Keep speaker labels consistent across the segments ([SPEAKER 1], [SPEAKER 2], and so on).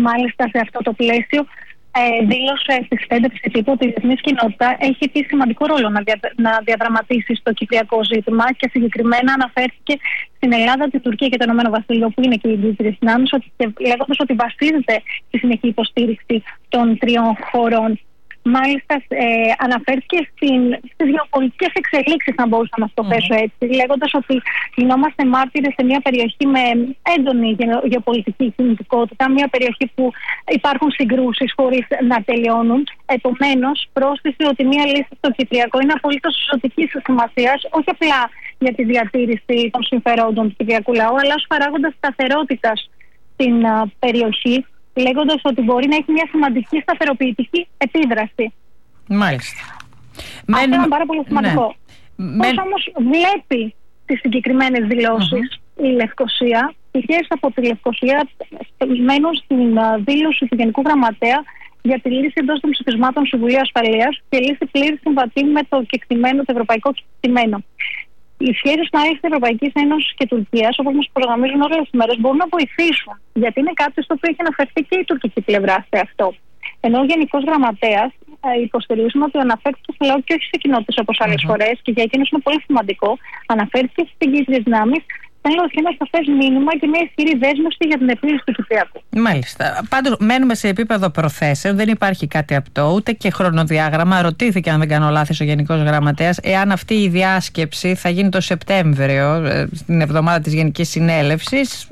[SPEAKER 1] Μάλιστα, σε αυτό το πλαίσιο, δήλωσε στη συνέντευξη τύπου ότι η διεθνής κοινότητα έχει πει σημαντικό ρόλο να διαδραματίσει στο κυπριακό ζήτημα και συγκεκριμένα αναφέρθηκε στην Ελλάδα, την Τουρκία και το Ηνωμένο Βασίλειο, που είναι και οι εγκύτριες δυνάμεις, λέγοντας ότι βασίζεται στη συνεχή υποστήριξη των τριών χωρών. Μάλιστα, αναφέρθηκε στις γεωπολιτικές εξελίξεις, αν μπορούσα να το θέσω έτσι, λέγοντας ότι γινόμαστε μάρτυρες σε μια περιοχή με έντονη γεωπολιτική κινητικότητα, μια περιοχή που υπάρχουν συγκρούσεις χωρίς να τελειώνουν. Επομένως, πρόσθεσε ότι μια λύση στο Κυπριακό είναι απολύτως ζωτικής σημασίας, όχι απλά για τη διατήρηση των συμφερόντων του κυπριακού λαού, αλλά ως παράγοντας σταθερότητας στην περιοχή, λέγοντας ότι μπορεί να έχει μια σημαντική σταθεροποιητική επίδραση.
[SPEAKER 2] Μάλιστα.
[SPEAKER 1] Αυτό είναι πάρα πολύ σημαντικό. Πώς όμως βλέπει τις συγκεκριμένες δηλώσεις η Λευκοσία? Πηγές από τη Λευκοσία μένουν στην δήλωση του Γενικού Γραμματέα για τη λύση εντός των ψηφισμάτων Συμβουλίου Ασφαλείας και λύση πλήρη συμβατή με το κεκτημένο, το ευρωπαϊκό κεκτημένο. Οι σχέσεις ανάμεσα Ευρωπαϊκής Ένωσης και Τουρκίας, όπως μας προγραμμίζουν όλες τις μέρες, μπορούν να βοηθήσουν. Γιατί είναι κάτι στο οποίο έχει αναφερθεί και η τουρκική πλευρά σε αυτό. Ενώ ο Γενικός Γραμματέας υποστηρίζουμε ότι αναφέρθηκε σε λαό και όχι σε κοινότητες όπως άλλες φορές, και για εκείνους είναι πολύ σημαντικό. Αναφέρθηκε στις εγκύτριες δυνάμεις, στέλνοντας και ένα σαφές μήνυμα και μια ισχυρή δέσμευση για την επίλυση του Κυπριακού.
[SPEAKER 2] Μάλιστα. Πάντως, μένουμε σε επίπεδο προθέσεων, δεν υπάρχει κάτι απτό, ούτε και χρονοδιάγραμμα. Ρωτήθηκε, αν δεν κάνω λάθος, ο Γενικός Γραμματέας, εάν αυτή η διάσκεψη θα γίνει το Σεπτέμβριο, την εβδομάδα της Γενικής Συνέλευσης.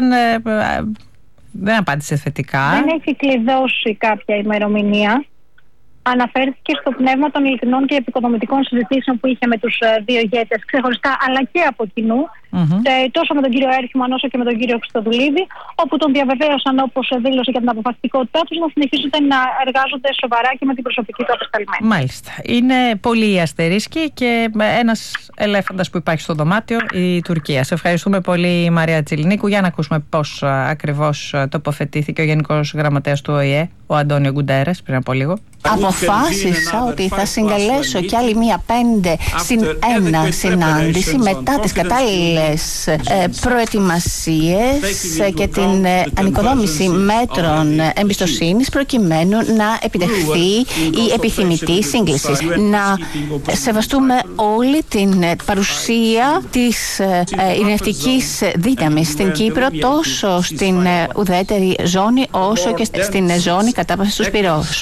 [SPEAKER 2] Δεν απάντησε θετικά.
[SPEAKER 1] Δεν έχει κλειδώσει κάποια ημερομηνία. Αναφέρθηκε στο πνεύμα των ειλικρινών και επικοδομητικών συζητήσεων που είχε με τους δύο ηγέτες ξεχωριστά, αλλά και από κοινού, τόσο με τον κύριο Έρχημαν όσο και με τον κύριο Χριστοδουλίδη, όπου τον διαβεβαίωσαν, όπως δήλωσε, για την αποφασιστικότητά τους να συνεχίσουν να εργάζονται σοβαρά και με την προσωπική του απεσταλμένη.
[SPEAKER 2] Μάλιστα. Είναι πολύ οι αστερίσκοι και ένας ελέφαντας που υπάρχει στο δωμάτιο, η Τουρκία. Σε ευχαριστούμε πολύ, Μαρία Τσιλινίκου. Για να ακούσουμε πώς ακριβώς τοποθετήθηκε ο Γενικός Γραμματέας του ΟΗΕ, ο Αντώνιο Γκουντέρες, πριν από λίγο.
[SPEAKER 3] Αποφάσισα ότι θα συγκαλέσω κι άλλη μία 5+1 συνάντηση μετά τις κατάλληλες προετοιμασίες και την ανοικοδόμηση μέτρων εμπιστοσύνης, προκειμένου να επιτευχθεί η επιθυμητή σύγκληση. Να σεβαστούμε όλη την παρουσία της ειρηνευτικής δύναμης στην Κύπρο, τόσο στην ουδέτερη ζώνη όσο και στην ζώνη κατάπαυσης του Σπυρός.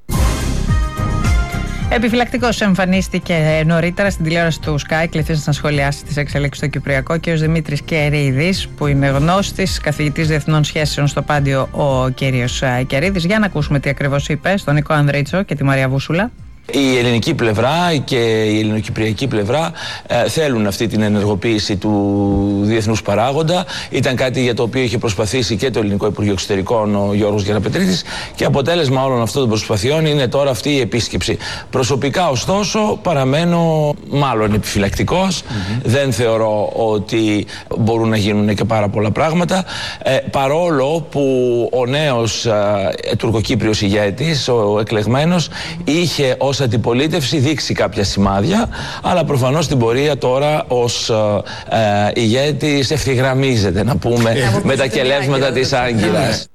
[SPEAKER 2] Επιφυλακτικός εμφανίστηκε νωρίτερα στην τηλεόραση του Sky, κληθής να σχολιάσει τις εξελίξεις στο Κυπριακό, και ο Δημήτρης Κερίδης, που είναι γνώστης, καθηγητής διεθνών σχέσεων στο Πάντιο, ο κύριος Κερίδης. Για να ακούσουμε τι ακριβώς είπε στον Νικό Ανδρίτσο και τη Μαρία Βούσουλα.
[SPEAKER 4] Η ελληνική πλευρά και η ελληνοκυπριακή πλευρά θέλουν αυτή την ενεργοποίηση του διεθνούς παράγοντα. Ήταν κάτι για το οποίο είχε προσπαθήσει και το Ελληνικό Υπουργείο Εξωτερικών, ο Γιώργος Γεραπετρίδης, και αποτέλεσμα όλων αυτών των προσπαθειών είναι τώρα αυτή η επίσκεψη. Προσωπικά, ωστόσο, παραμένω μάλλον επιφυλακτικός. Δεν θεωρώ ότι μπορούν να γίνουν και πάρα πολλά πράγματα. Παρόλο που ο νέος τουρκοκύπριος ηγέτης, ο εκλεγμένος, είχε ως αντιπολίτευση δείξει κάποια σημάδια, αλλά προφανώς στην πορεία τώρα ως ηγέτης ευθυγραμμίζεται, να πούμε, με τα κελεύσματα της Άγκυρας.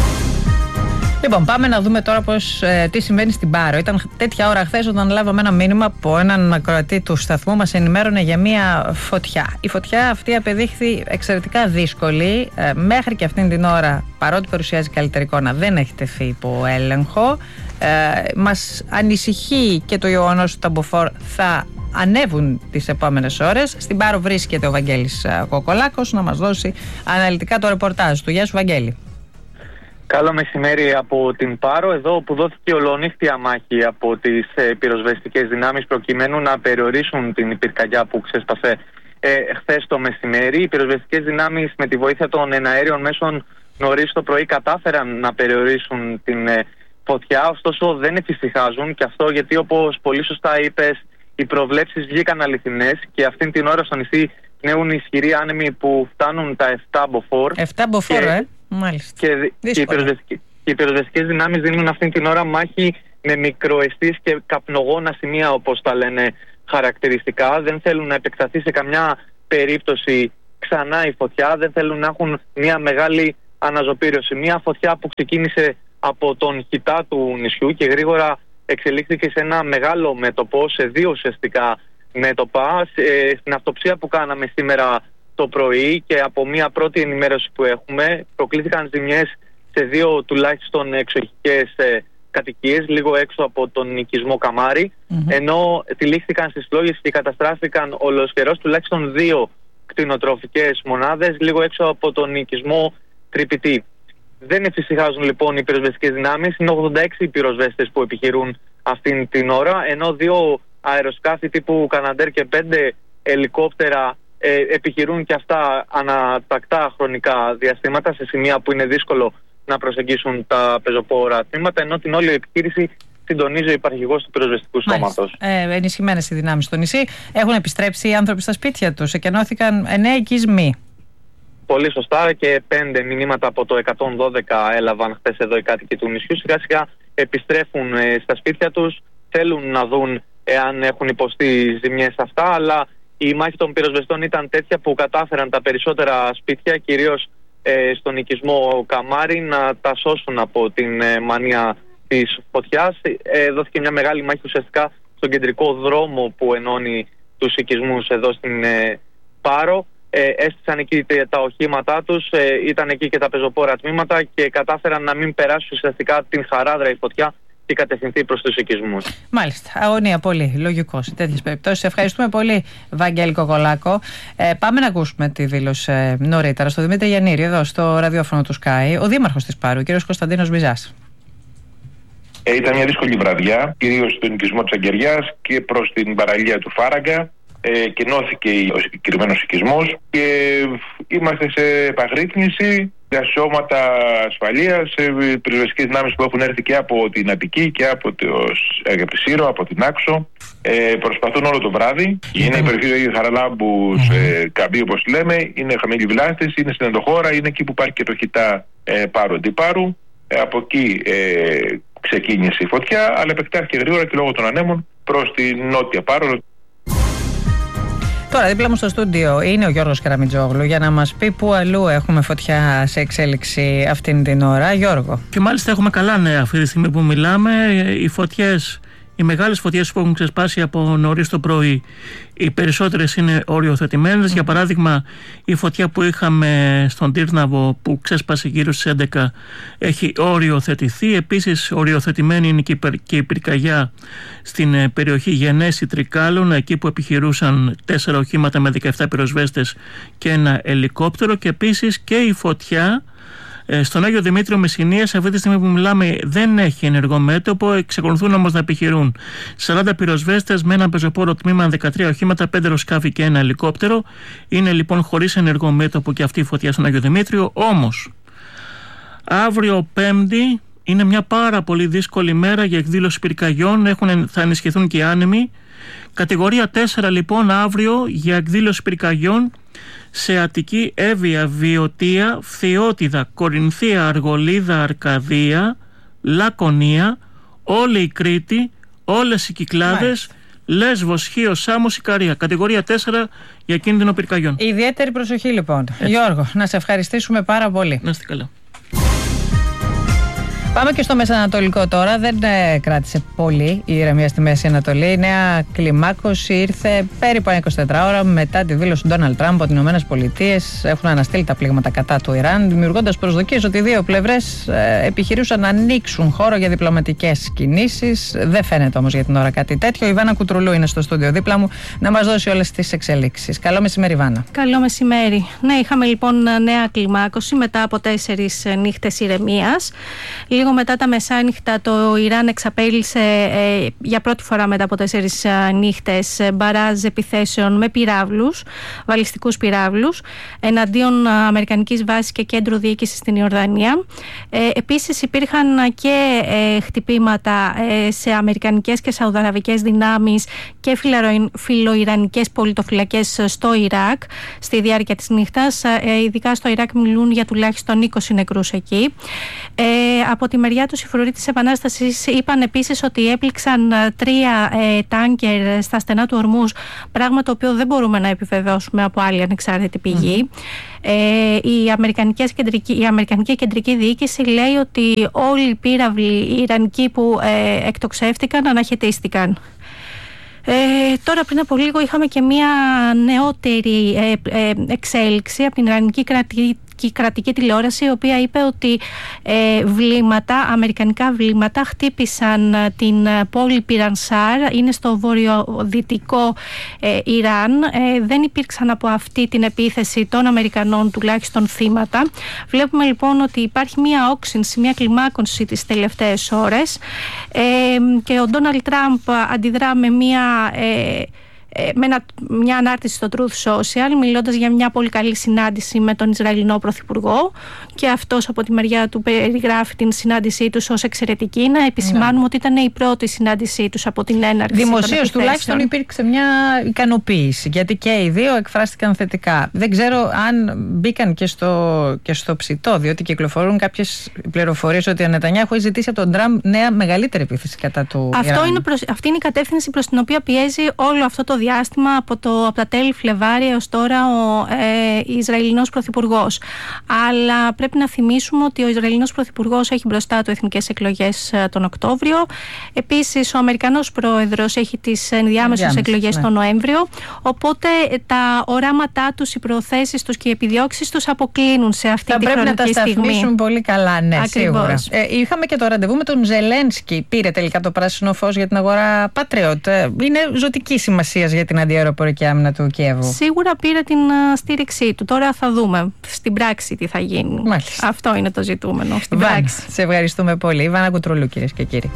[SPEAKER 2] Λοιπόν, πάμε να δούμε τώρα τι συμβαίνει στην Πάρο. Ήταν τέτοια ώρα χθες όταν λάβαμε ένα μήνυμα από έναν ακροατή του σταθμού, μας ενημέρωνε για μια φωτιά. Η φωτιά αυτή απεδείχθη εξαιρετικά δύσκολη. Μέχρι και αυτήν την ώρα, παρότι παρουσιάζει καλύτερη εικόνα, δεν έχει τεθεί υπό έλεγχο. Μας ανησυχεί και το γεγονός ότι τα μποφόρ θα ανέβουν τις επόμενες ώρες. Στην Πάρο βρίσκεται ο Βαγγέλης Κοκολάκος να μας δώσει αναλυτικά το ρεπορτάζ του. Γεια σου, Βαγγέλη.
[SPEAKER 5] Καλό μεσημέρι από την Πάρο, εδώ που δόθηκε ολονύχτια μάχη από τις πυροσβεστικές δυνάμεις προκειμένου να περιορίσουν την πυρκαγιά που ξέσπασε χθες το μεσημέρι. Οι πυροσβεστικές δυνάμεις, με τη βοήθεια των εναέριων μέσων, νωρίς το πρωί κατάφεραν να περιορίσουν την φωτιά, ωστόσο δεν εφησυχάζουν, και αυτό γιατί, όπως πολύ σωστά είπες, οι προβλέψεις βγήκαν αληθινές και αυτήν την ώρα στο νησί πνέουν ισχυροί άνεμοι που φτάνουν τα 7 μποφόρ.
[SPEAKER 2] 7 μποφόρ, μάλιστα.
[SPEAKER 5] Και οι πυροσβεστικές δυνάμεις δίνουν αυτήν την ώρα μάχη με μικροαιστείς και καπνογόνα σημεία, όπως τα λένε χαρακτηριστικά. Δεν θέλουν να επεκταθεί σε καμιά περίπτωση ξανά η φωτιά, δεν θέλουν να έχουν μια μεγάλη αναζωπήρωση. Μια φωτιά που ξεκίνησε από τον χιτά του νησιού και γρήγορα εξελίχθηκε σε ένα μεγάλο μέτωπο, σε 2 ουσιαστικά μέτωπα. Στην αυτοψία που κάναμε σήμερα το πρωί και από μια πρώτη ενημέρωση που έχουμε, προκλήθηκαν ζημιές σε 2 τουλάχιστον εξοχικές κατοικίες, λίγο έξω από τον οικισμό Καμάρι, ενώ τυλίχθηκαν στις φλόγες και καταστράφηκαν ολοσχερώς τουλάχιστον 2 κτηνοτροφικές μονάδες, λίγο έξω από τον οικισμό Τρυπητή. Δεν εφησυχάζουν λοιπόν οι πυροσβεστικές δυνάμεις. Είναι 86 οι πυροσβέστες που επιχειρούν αυτήν την ώρα, ενώ 2 αεροσκάφη τύπου Καναντέρ και 5 ελικόπτερα επιχειρούν και αυτά ανατακτά χρονικά διαστήματα σε σημεία που είναι δύσκολο να προσεγγίσουν τα πεζοπόρα τμήματα, ενώ την όλη επιχείρηση συντονίζει ο υπαρχηγός του πυροσβεστικού σώματος.
[SPEAKER 2] Ενισχυμένες οι δυνάμεις στο νησί. Έχουν επιστρέψει οι άνθρωποι στα σπίτια τους. Εκενώθηκαν 9 οικισμοί.
[SPEAKER 5] Πολύ σωστά, και 5 μηνύματα από το 112 έλαβαν χθες εδώ οι κάτοικοι του νησιού. Σιγά σιγά επιστρέφουν στα σπίτια τους. Θέλουν να δουν εάν έχουν υποστεί ζημιές αυτά, αλλά η μάχη των πυροσβεστών ήταν τέτοια που κατάφεραν τα περισσότερα σπίτια, κυρίως στον οικισμό Καμάρι, να τα σώσουν από την μανία της φωτιάς. Δόθηκε μια μεγάλη μάχη ουσιαστικά στον κεντρικό δρόμο που ενώνει τους οικισμούς εδώ στην Πάρο. Έστησαν εκεί τα οχήματά τους, ήταν εκεί και τα πεζοπόρα τμήματα και κατάφεραν να μην περάσει ουσιαστικά την Χαράδρα η φωτιά και κατευθυνθεί προς τους οικισμούς.
[SPEAKER 2] Μάλιστα. Αγωνία πολύ. Λογικό σε τέτοιες περιπτώσεις. Ευχαριστούμε πολύ, Βαγγέλη Κοκολάκο. Πάμε να ακούσουμε τη δήλωση νωρίτερα στο Δημήτρη Γιαννήρη, εδώ στο ραδιόφωνο του Sky, ο δήμαρχος της Πάρου, ο κ. Κωνσταντίνος Μπιζάς.
[SPEAKER 6] Ήταν μια δύσκολη βραδιά, κυρίως στον οικισμό της Αγκαιριάς και προς την παραλία του Φάραγγα. Κενώθηκε ο συγκεκριμένος οικισμός και είμαστε σε επαγρύπνηση για σώματα ασφαλείας, πυροσβεστικές δυνάμεις που έχουν έρθει και από την Αττική και από τη Σύρο, από την Άξο. Προσπαθούν όλο το βράδυ. Είναι η περιοχή Χαραλάμπου, Καμπή όπως λέμε, είναι χαμηλή βλάστηση, είναι στην ενδοχώρα, είναι εκεί που υπάρχει και το χιτά Πάρου Αντιπάρου. Από εκεί ξεκίνησε η φωτιά, αλλά επεκτάθηκε γρήγορα και λόγω των ανέμων προς την νότια Πάρο.
[SPEAKER 2] Τώρα δίπλα μου στο στούντιο είναι ο Γιώργος Καραμιτζόγλου για να μας πει πού αλλού έχουμε φωτιά σε εξέλιξη αυτήν την ώρα. Γιώργο.
[SPEAKER 7] Και μάλιστα έχουμε καλά νέα αυτή τη στιγμή που μιλάμε. Οι μεγάλες φωτιές που έχουν ξεσπάσει από νωρίς το πρωί, οι περισσότερες είναι οριοθετημένες. Για παράδειγμα, η φωτιά που είχαμε στον Τύρναβο που ξέσπασε γύρω στις 11 έχει οριοθετηθεί. Επίσης οριοθετημένη είναι και η πυρκαγιά στην περιοχή Γενέση Τρικάλων, εκεί που επιχειρούσαν 4 οχήματα με 17 πυροσβέστες και ένα ελικόπτερο. Και επίσης και η φωτιά στον Άγιο Δημήτριο Μεσσηνίας αυτή τη στιγμή που μιλάμε δεν έχει ενεργό μέτωπο, εξακολουθούν όμως να επιχειρούν 40 πυροσβέστες με ένα πεζοπόρο τμήμα, 13 οχήματα, 5 αεροσκάφη και ένα ελικόπτερο. Είναι λοιπόν χωρίς ενεργό μέτωπο και αυτή η φωτιά στον Άγιο Δημήτριο. Όμως αύριο Πέμπτη είναι μια πάρα πολύ δύσκολη μέρα για εκδήλωση πυρκαγιών, θα ενισχυθούν και οι άνεμοι. Κατηγορία 4 λοιπόν αύριο για εκδήλωση πυρκαγιών σε Αττική, Εύβοια, Βιωτία, Φθιώτιδα, Κορινθία, Αργολίδα, Αρκαδία, Λακωνία, όλη η Κρήτη, όλες οι Κυκλάδες, Λέσβος, Χίο, Σάμος, Ικαρία. Κατηγορία 4 για κίνδυνο πυρκαγιών.
[SPEAKER 2] Ιδιαίτερη προσοχή λοιπόν. Γιώργο, να σε ευχαριστήσουμε πάρα πολύ.
[SPEAKER 7] Να είστε καλά.
[SPEAKER 2] Πάμε και στο Μεσανατολικό τώρα. Δεν κράτησε πολύ η ηρεμία στη Μέση Ανατολή. Η νέα κλιμάκωση ήρθε περίπου 24 ώρα μετά τη δήλωση του Ντόναλντ Τραμπ ότι οι ΗΠΑ έχουν αναστείλει τα πλήγματα κατά του Ιράν, δημιουργώντας προσδοκίες ότι οι δύο πλευρές επιχειρούσαν να ανοίξουν χώρο για διπλωματικές κινήσεις. Δεν φαίνεται όμως για την ώρα κάτι τέτοιο. Η Βάνα Κουτρουλού είναι στο στούντιο δίπλα μου να μας δώσει όλες τις εξελίξεις. Καλό μεσημέρι, Βάνα.
[SPEAKER 8] Καλό μεσημέρι. Ναι, είχαμε λοιπόν νέα κλιμάκωση μετά από 4 νύχτες ηρεμίας. Λίγο μετά τα μεσάνυχτα το Ιράν εξαπέλυσε για πρώτη φορά μετά από 4 νύχτες μπαράζ επιθέσεων με πυράβλους, βαλιστικούς πυράβλους, εναντίον αμερικανικής βάσης και κέντρου διοίκησης στην Ιορδανία. Επίσης υπήρχαν και χτυπήματα σε αμερικανικές και σαουδαραβικές δυνάμεις και φιλοϊρανικές πολιτοφυλακές στο Ιράκ στη διάρκεια της νύχτας. Ειδικά στο Ιράκ μιλούν για τουλάχιστον 20 νεκρούς εκεί. Από τη μεριά τους οι φρουροί της Επανάστασης είπαν επίσης ότι έπληξαν 3 τάνκερ στα στενά του Ορμούζ, πράγμα το οποίο δεν μπορούμε να επιβεβαιώσουμε από άλλη ανεξάρτητη πηγή. Η Αμερικανική Κεντρική Διοίκηση λέει ότι όλοι οι πύραυλοι ιρανικοί που εκτοξεύτηκαν αναχαιτίστηκαν. Τώρα πριν από λίγο είχαμε και μια νεότερη εξέλιξη από την Ιρανική κρατική τηλεόραση, η οποία είπε ότι αμερικανικά βλήματα χτύπησαν την πόλη Πιρανσάρ, είναι στο βορειοδυτικό Ιράν. Δεν υπήρξαν από αυτή την επίθεση των Αμερικανών τουλάχιστον θύματα. Βλέπουμε λοιπόν ότι υπάρχει μια όξυνση, μια κλιμάκωση τις τελευταίες ώρες, και ο Ντόναλντ Τραμπ αντιδρά με μια ανάρτηση στο Truth Social, μιλώντας για μια πολύ καλή συνάντηση με τον Ισραηλινό Πρωθυπουργό, και αυτός από τη μεριά του περιγράφει την συνάντησή τους ως εξαιρετική. Να επισημάνουμε ότι ήταν η πρώτη συνάντησή τους από την έναρξη.
[SPEAKER 2] Δημοσίως τουλάχιστον υπήρξε μια ικανοποίηση, γιατί και οι δύο εκφράστηκαν θετικά. Δεν ξέρω αν μπήκαν και στο ψητό, διότι κυκλοφορούν κάποιες πληροφορίες ότι ο Νετανιάχου έχει ζητήσει από τον Τραμπ νέα μεγαλύτερη επίθεση κατά του Ιράν. Αυτή είναι η κατεύθυνση προς την οποία πιέζει όλο αυτό το διάστημα από τα τέλη Φλεβάρι έως τώρα ο Ισραηλινός Πρωθυπουργός. Αλλά πρέπει να θυμίσουμε ότι ο Ισραηλινός Πρωθυπουργός έχει μπροστά του εθνικές εκλογές τον Οκτώβριο. Επίσης ο Αμερικανός Πρόεδρος έχει τις ενδιάμεσες εκλογές τον Νοέμβριο. Οπότε τα οράματά τους, οι προθέσεις τους και οι επιδιώξεις τους αποκλίνουν σε αυτή τη χρονική στιγμή. Θα πρέπει να τα σταθμίσουν πολύ καλά, ναι, σίγουρα. Είχαμε και το ραντεβού με τον Ζελένσκι. Πήρε τελικά το πράσινο φως για την αγορά Patriot. Είναι ζωτική σημασία για την αντιαεροπορική άμυνα του Κιέβου. Σίγουρα πήρε την στήριξή του. Τώρα θα δούμε στην πράξη τι θα γίνει. Μάλιστα. Αυτό είναι το ζητούμενο. Στην πράξη. Σε ευχαριστούμε πολύ. Ιβάνα Κουτρούλου, κυρίες και κύριοι.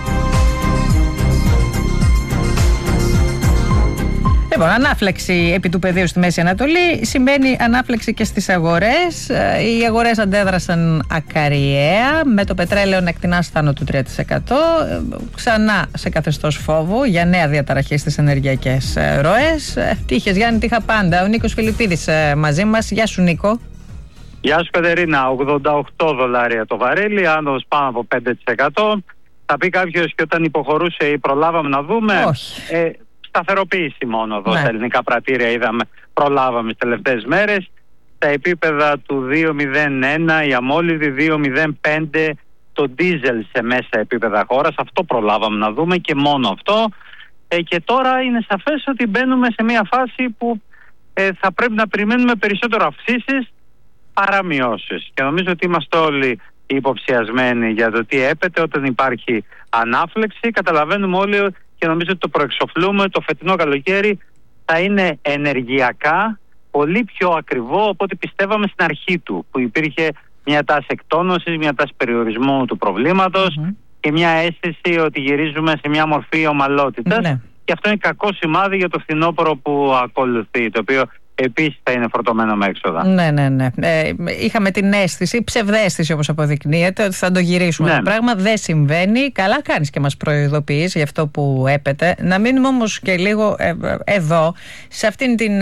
[SPEAKER 2] Λοιπόν, ανάφλεξη επί του πεδίου στη Μέση Ανατολή σημαίνει ανάφλεξη και στις αγορές. Οι αγορές αντέδρασαν ακαριαία, με το πετρέλαιο να εκτινά πάνω του 3%. Ξανά σε καθεστώς φόβου για νέα διαταραχή στις ενεργειακές ροές. Τι είχες, Γιάννη? Τι είχα πάντα. Ο Νίκος Φιλιππίδης μαζί μας. Γεια σου, Νίκο.
[SPEAKER 9] Γεια σου, Κατερίνα. $88 το βαρέλι, άνοδος πάνω από 5%. Θα πει κάποιος, και όταν υποχωρούσε ή προλάβαμε να δούμε. Όχι. Σταθεροποίηση μόνο εδώ, στα ελληνικά πρατήρια προλάβαμε τις τελευταίες μέρες. Τα επίπεδα του 2,01, η αμόλυδη 2,05, το ντίζελ σε μέσα επίπεδα χώρας. Αυτό προλάβαμε να δούμε και μόνο αυτό. Και τώρα είναι σαφές ότι μπαίνουμε σε μια φάση που θα πρέπει να περιμένουμε περισσότερο αυξήσεις παρά μειώσεις. Και νομίζω ότι είμαστε όλοι υποψιασμένοι για το τι έπεται όταν υπάρχει ανάφλεξη. Καταλαβαίνουμε όλοι και νομίζω ότι το προεξοφλούμε, το φετινό καλοκαίρι θα είναι ενεργειακά πολύ πιο ακριβό από ό,τι πιστεύαμε στην αρχή του, που υπήρχε μια τάση εκτόνωσης, μια τάση περιορισμού του προβλήματος και μια αίσθηση ότι γυρίζουμε σε μια μορφή ομαλότητας. Και αυτό είναι κακό σημάδι για το φθινόπωρο που ακολουθεί, το οποίο επίσης θα είναι φορτωμένο με έξοδα. Ναι. Είχαμε την αίσθηση, ψευδαίσθηση όπως αποδεικνύεται, ότι θα το γυρίσουμε. Το πράγμα δεν συμβαίνει. Καλά κάνεις και μας προειδοποιείς για αυτό που έπεται. Να μείνουμε όμως και λίγο εδώ, σε αυτήν την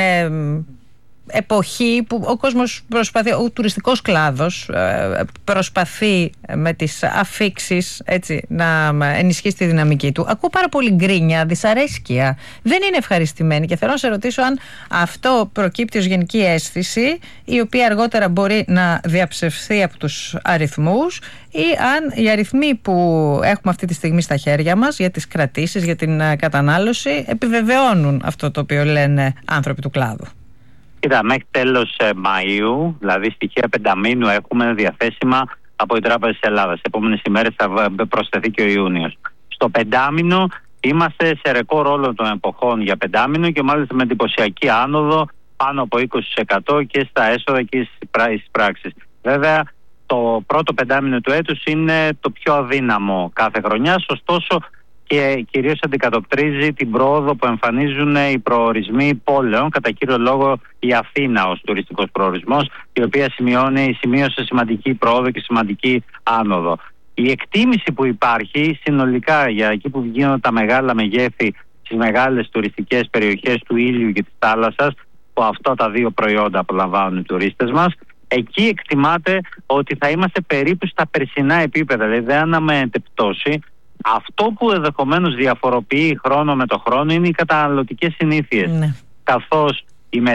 [SPEAKER 9] εποχή που ο κόσμος προσπαθεί, ο τουριστικός κλάδος προσπαθεί με τις αφίξεις να ενισχύσει τη δυναμική του. Ακούω πάρα πολύ γκρίνια, δυσαρέσκεια. Δεν είναι ευχαριστημένοι και θέλω να σε ρωτήσω αν αυτό προκύπτει ως γενική αίσθηση, η οποία αργότερα μπορεί να διαψευθεί από τους αριθμούς, ή αν οι αριθμοί που έχουμε αυτή τη στιγμή στα χέρια μας για τις κρατήσεις, για την κατανάλωση, επιβεβαιώνουν αυτό το οποίο λένε άνθρωποι του κλάδου. Κοίτα, μέχρι τέλος Μαΐου, δηλαδή στοιχεία πενταμήνου, έχουμε διαθέσιμα από την Τράπεζα της Ελλάδας. Τις επόμενες ημέρες θα προσθεθεί και ο Ιούνιος. Στο πεντάμηνο είμαστε σε ρεκόρ όλων των εποχών για πεντάμηνο και μάλιστα με εντυπωσιακή άνοδο πάνω από 20% και στα έσοδα και στις πράξεις. Βέβαια, το πρώτο πεντάμηνο του έτους είναι το πιο αδύναμο κάθε χρονιά, ωστόσο και κυρίως αντικατοπτρίζει την πρόοδο που εμφανίζουν οι προορισμοί πόλεων, κατά κύριο λόγο η Αθήνα ως τουριστικός προορισμός, η οποία σημείωσε σημαντική πρόοδο και σημαντική άνοδο. Η εκτίμηση που υπάρχει συνολικά για εκεί που γίνονται τα μεγάλα μεγέθη στις μεγάλες τουριστικές περιοχές του ήλιου και της θάλασσας, που αυτά τα δύο προϊόντα απολαμβάνουν οι τουρίστες μας, Εκεί εκτιμάται ότι θα είμαστε περίπου στα περσινά επίπεδα, δηλαδή δεν αναμένεται πτώση. Αυτό που ενδεχομένως διαφοροποιεί χρόνο με το χρόνο είναι οι καταναλωτικές συνήθειες. Ναι. Καθώς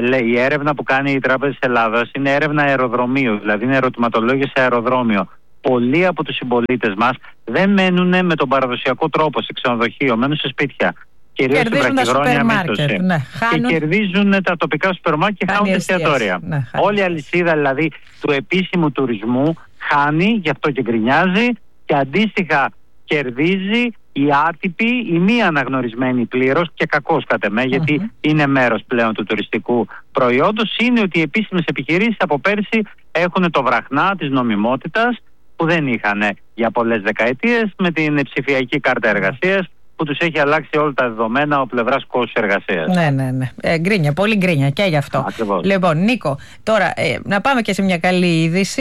[SPEAKER 9] η έρευνα που κάνει η Τράπεζα της Ελλάδας είναι έρευνα αεροδρομίου, δηλαδή είναι ερωτηματολόγια σε αεροδρόμιο. Πολλοί από τους συμπολίτες μας δεν μένουν με τον παραδοσιακό τρόπο σε ξενοδοχείο, μένουν σε σπίτια. Κυρίως στην βραχυχρόνια μίσθωση. Ναι, και κερδίζουν τα τοπικά σούπερ μάρκετ και χάνουν εστιατόρια. Ναι, όλη η αλυσίδα δηλαδή του επίσημου τουρισμού χάνει, γι' αυτό και γκρινιάζει, και αντίστοιχα κερδίζει η άτυπη, η μη αναγνωρισμένη πλήρως, και κακώς κατ' εμέ, γιατί είναι μέρος πλέον του τουριστικού προϊόντος, είναι ότι οι επίσημες επιχειρήσεις από πέρσι έχουν το βραχνά της νομιμότητας που δεν είχαν για πολλές δεκαετίες με την ψηφιακή κάρτα εργασίας, που τους έχει αλλάξει όλα τα δεδομένα από πλευράς κόστους εργασίας.
[SPEAKER 2] Ναι. Γκρίνια, πολύ γκρίνια και γι' αυτό.
[SPEAKER 9] Ακριβώς.
[SPEAKER 2] Λοιπόν, Νίκο, τώρα να πάμε και σε μια καλή είδηση.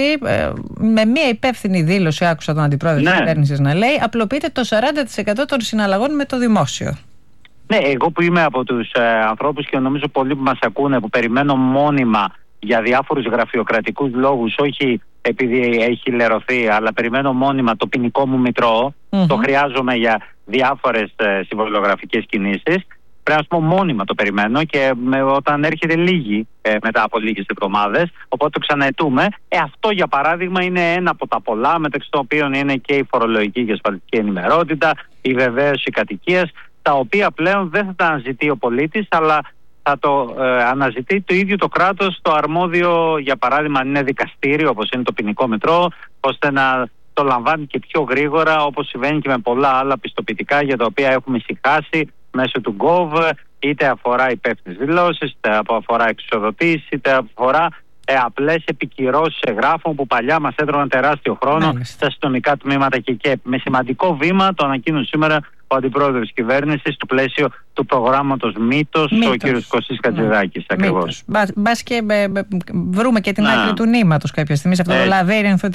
[SPEAKER 2] Με μια υπεύθυνη δήλωση, άκουσα τον αντιπρόεδρο της κυβέρνησης να λέει, απλοποιείται το 40% των συναλλαγών με το δημόσιο.
[SPEAKER 9] Ναι, εγώ που είμαι από τους ανθρώπους και νομίζω πολλοί που μας ακούνε που περιμένω μόνιμα για διάφορους γραφειοκρατικούς λόγους, όχι επειδή έχει λερωθεί, αλλά περιμένω μόνιμα το ποινικό μου μητρό, το χρειάζομαι για διάφορες συμβολιογραφικές κινήσεις. Πρέπει να σου πω μόνιμα το περιμένω και όταν έρχεται λίγη μετά από λίγες εβδομάδες, οπότε το ξαναετούμε. Αυτό για παράδειγμα είναι ένα από τα πολλά, μεταξύ των οποίων είναι και η φορολογική και ασφαλιστική ενημερότητα, η βεβαίωση κατοικίας, τα οποία πλέον δεν θα τα αναζητεί ο πολίτης, αλλά θα το αναζητεί το ίδιο το κράτος, το αρμόδιο, για παράδειγμα, αν είναι δικαστήριο, όπως είναι το ποινικό μητρό, ώστε να το λαμβάνει και πιο γρήγορα, όπως συμβαίνει και με πολλά άλλα πιστοποιητικά για τα οποία έχουμε ησυχάσει μέσω του Gov, είτε αφορά υπεύθυνες δηλώσεις, είτε αφορά εξουσιοδοτήσεις, είτε αφορά απλές επικυρώσεις εγγράφων που παλιά μας έδρωναν τεράστιο χρόνο στα αστυνομικά τμήματα και με σημαντικό βήμα το ανακοίνωσε σήμερα ο αντιπρόεδρος της κυβέρνησης στο πλαίσιο του προγράμματος Μήτος, ο κ. Κωστής Χατζηδάκης. Ακριβώς.
[SPEAKER 2] Μπας και βρούμε και την άκρη του νήματος κάποια στιγμή σε αυτό το λαβύρινθο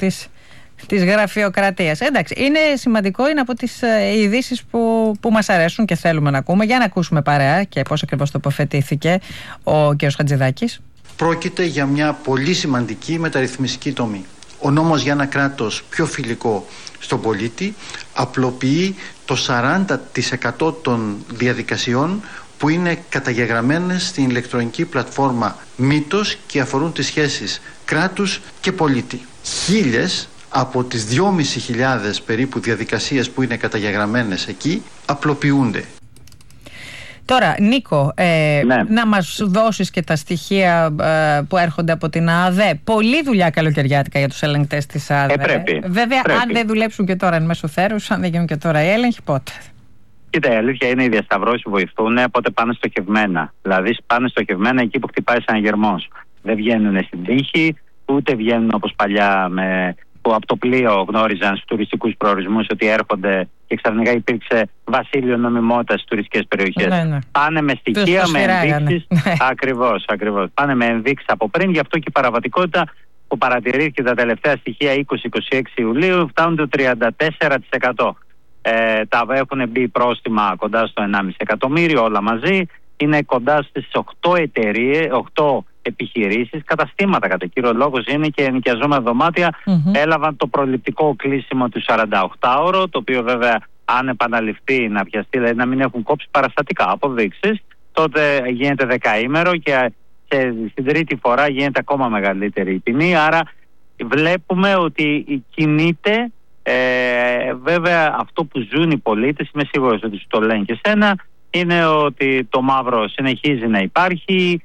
[SPEAKER 2] της γραφειοκρατίας. Εντάξει, είναι σημαντικό, είναι από τις ειδήσεις που μας αρέσουν και θέλουμε να ακούμε. Για να ακούσουμε παρέα και πώς ακριβώς τοποθετήθηκε ο κ. Χατζηδάκης.
[SPEAKER 10] Πρόκειται για μια πολύ σημαντική μεταρρυθμιστική τομή. Ο νόμος για ένα κράτος πιο φιλικό στον πολίτη απλοποιεί το 40% των διαδικασιών που είναι καταγεγραμμένες στην ηλεκτρονική πλατφόρμα Μήτος και αφορούν τις σχέσεις κράτους και πολίτη. 1.000 από τις 2.500 περίπου διαδικασίες που είναι καταγεγραμμένες εκεί απλοποιούνται.
[SPEAKER 2] Τώρα, Νίκο, να μας δώσεις και τα στοιχεία που έρχονται από την ΑΔΕ. Πολλή δουλειά καλοκαιριάτικα για τους ελεγκτές της ΑΔΕ. Βέβαια, αν δεν δουλέψουν και τώρα εν μέσω θέρους, αν δεν γίνουν και τώρα οι έλεγχοι, πότε?
[SPEAKER 9] Κοίτα, η αλήθεια είναι οι διασταυρώσεις βοηθούν, οπότε πάνε στοχευμένα. Δηλαδή, πάνε στοχευμένα εκεί που χτυπάει σαν γερμός. Δεν βγαίνουν στην τύχη, ούτε βγαίνουν όπως παλιά που από το πλοίο γνώριζαν στους τουριστικούς προορισμούς ότι έρχονται και ξαφνικά υπήρξε βασίλειο νομιμότητας στις τουριστικές περιοχές. Ναι. Πάνε με στοιχεία, με ενδείξεις. Ακριβώς. Πάνε με ενδείξεις από πριν, γι' αυτό και η παραβατικότητα που παρατηρήθηκε τα τελευταία στοιχεία 20-26 Ιουλίου φτάνουν το 34%. Τα έχουν μπει πρόστιμα κοντά στο 1,5 εκατομμύριο όλα μαζί. Είναι κοντά στις 8 εταιρείες, 8 επιχειρήσεις, καταστήματα κατά κύριο λόγο είναι και ενοικιαζόμενα δωμάτια, έλαβαν το προληπτικό κλείσιμο του 48ωρο, το οποίο βέβαια αν επαναληφθεί να πιαστεί, δηλαδή να μην έχουν κόψει παραστατικά αποδείξεις, τότε γίνεται δεκαήμερο και στην τρίτη φορά γίνεται ακόμα μεγαλύτερη η ποινή. Άρα βλέπουμε ότι κινείται. Βέβαια αυτό που ζουν οι πολίτες, είμαι σίγουρος ότι σου το λένε και σένα, είναι ότι το μαύρο συνεχίζει να υπάρχει,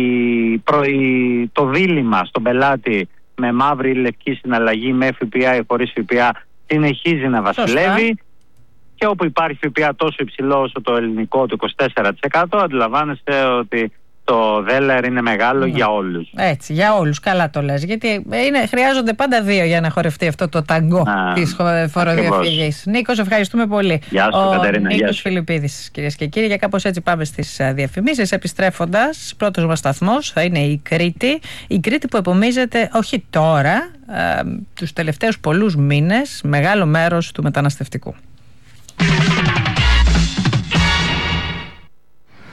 [SPEAKER 9] το δίλημμα στον πελάτη με μαύρη ή λευκή συναλλαγή, με ΦΠΑ ή χωρίς ΦΠΑ, συνεχίζει να βασιλεύει. Και όπου υπάρχει ΦΠΑ τόσο υψηλό όσο το ελληνικό, το 24%, αντιλαμβάνεστε ότι το δέλεαρ είναι μεγάλο για όλους.
[SPEAKER 2] Έτσι, για όλους. Καλά το λες. Γιατί χρειάζονται πάντα δύο για να χορευτεί αυτό το ταγκό της φοροδιαφυγής. Νίκο, ευχαριστούμε πολύ.
[SPEAKER 9] Γεια σου, Κατερίνα.
[SPEAKER 2] Νίκος Φιλιππίδης, κυρίες και κύριοι. Για κάπως έτσι πάμε στις διαφημίσεις. Επιστρέφοντας, πρώτος μας σταθμός θα είναι η Κρήτη. Η Κρήτη που επομίζεται, όχι τώρα, τους τελευταίους πολλούς μήνες, μεγάλο μέρος του μεταναστευτικού.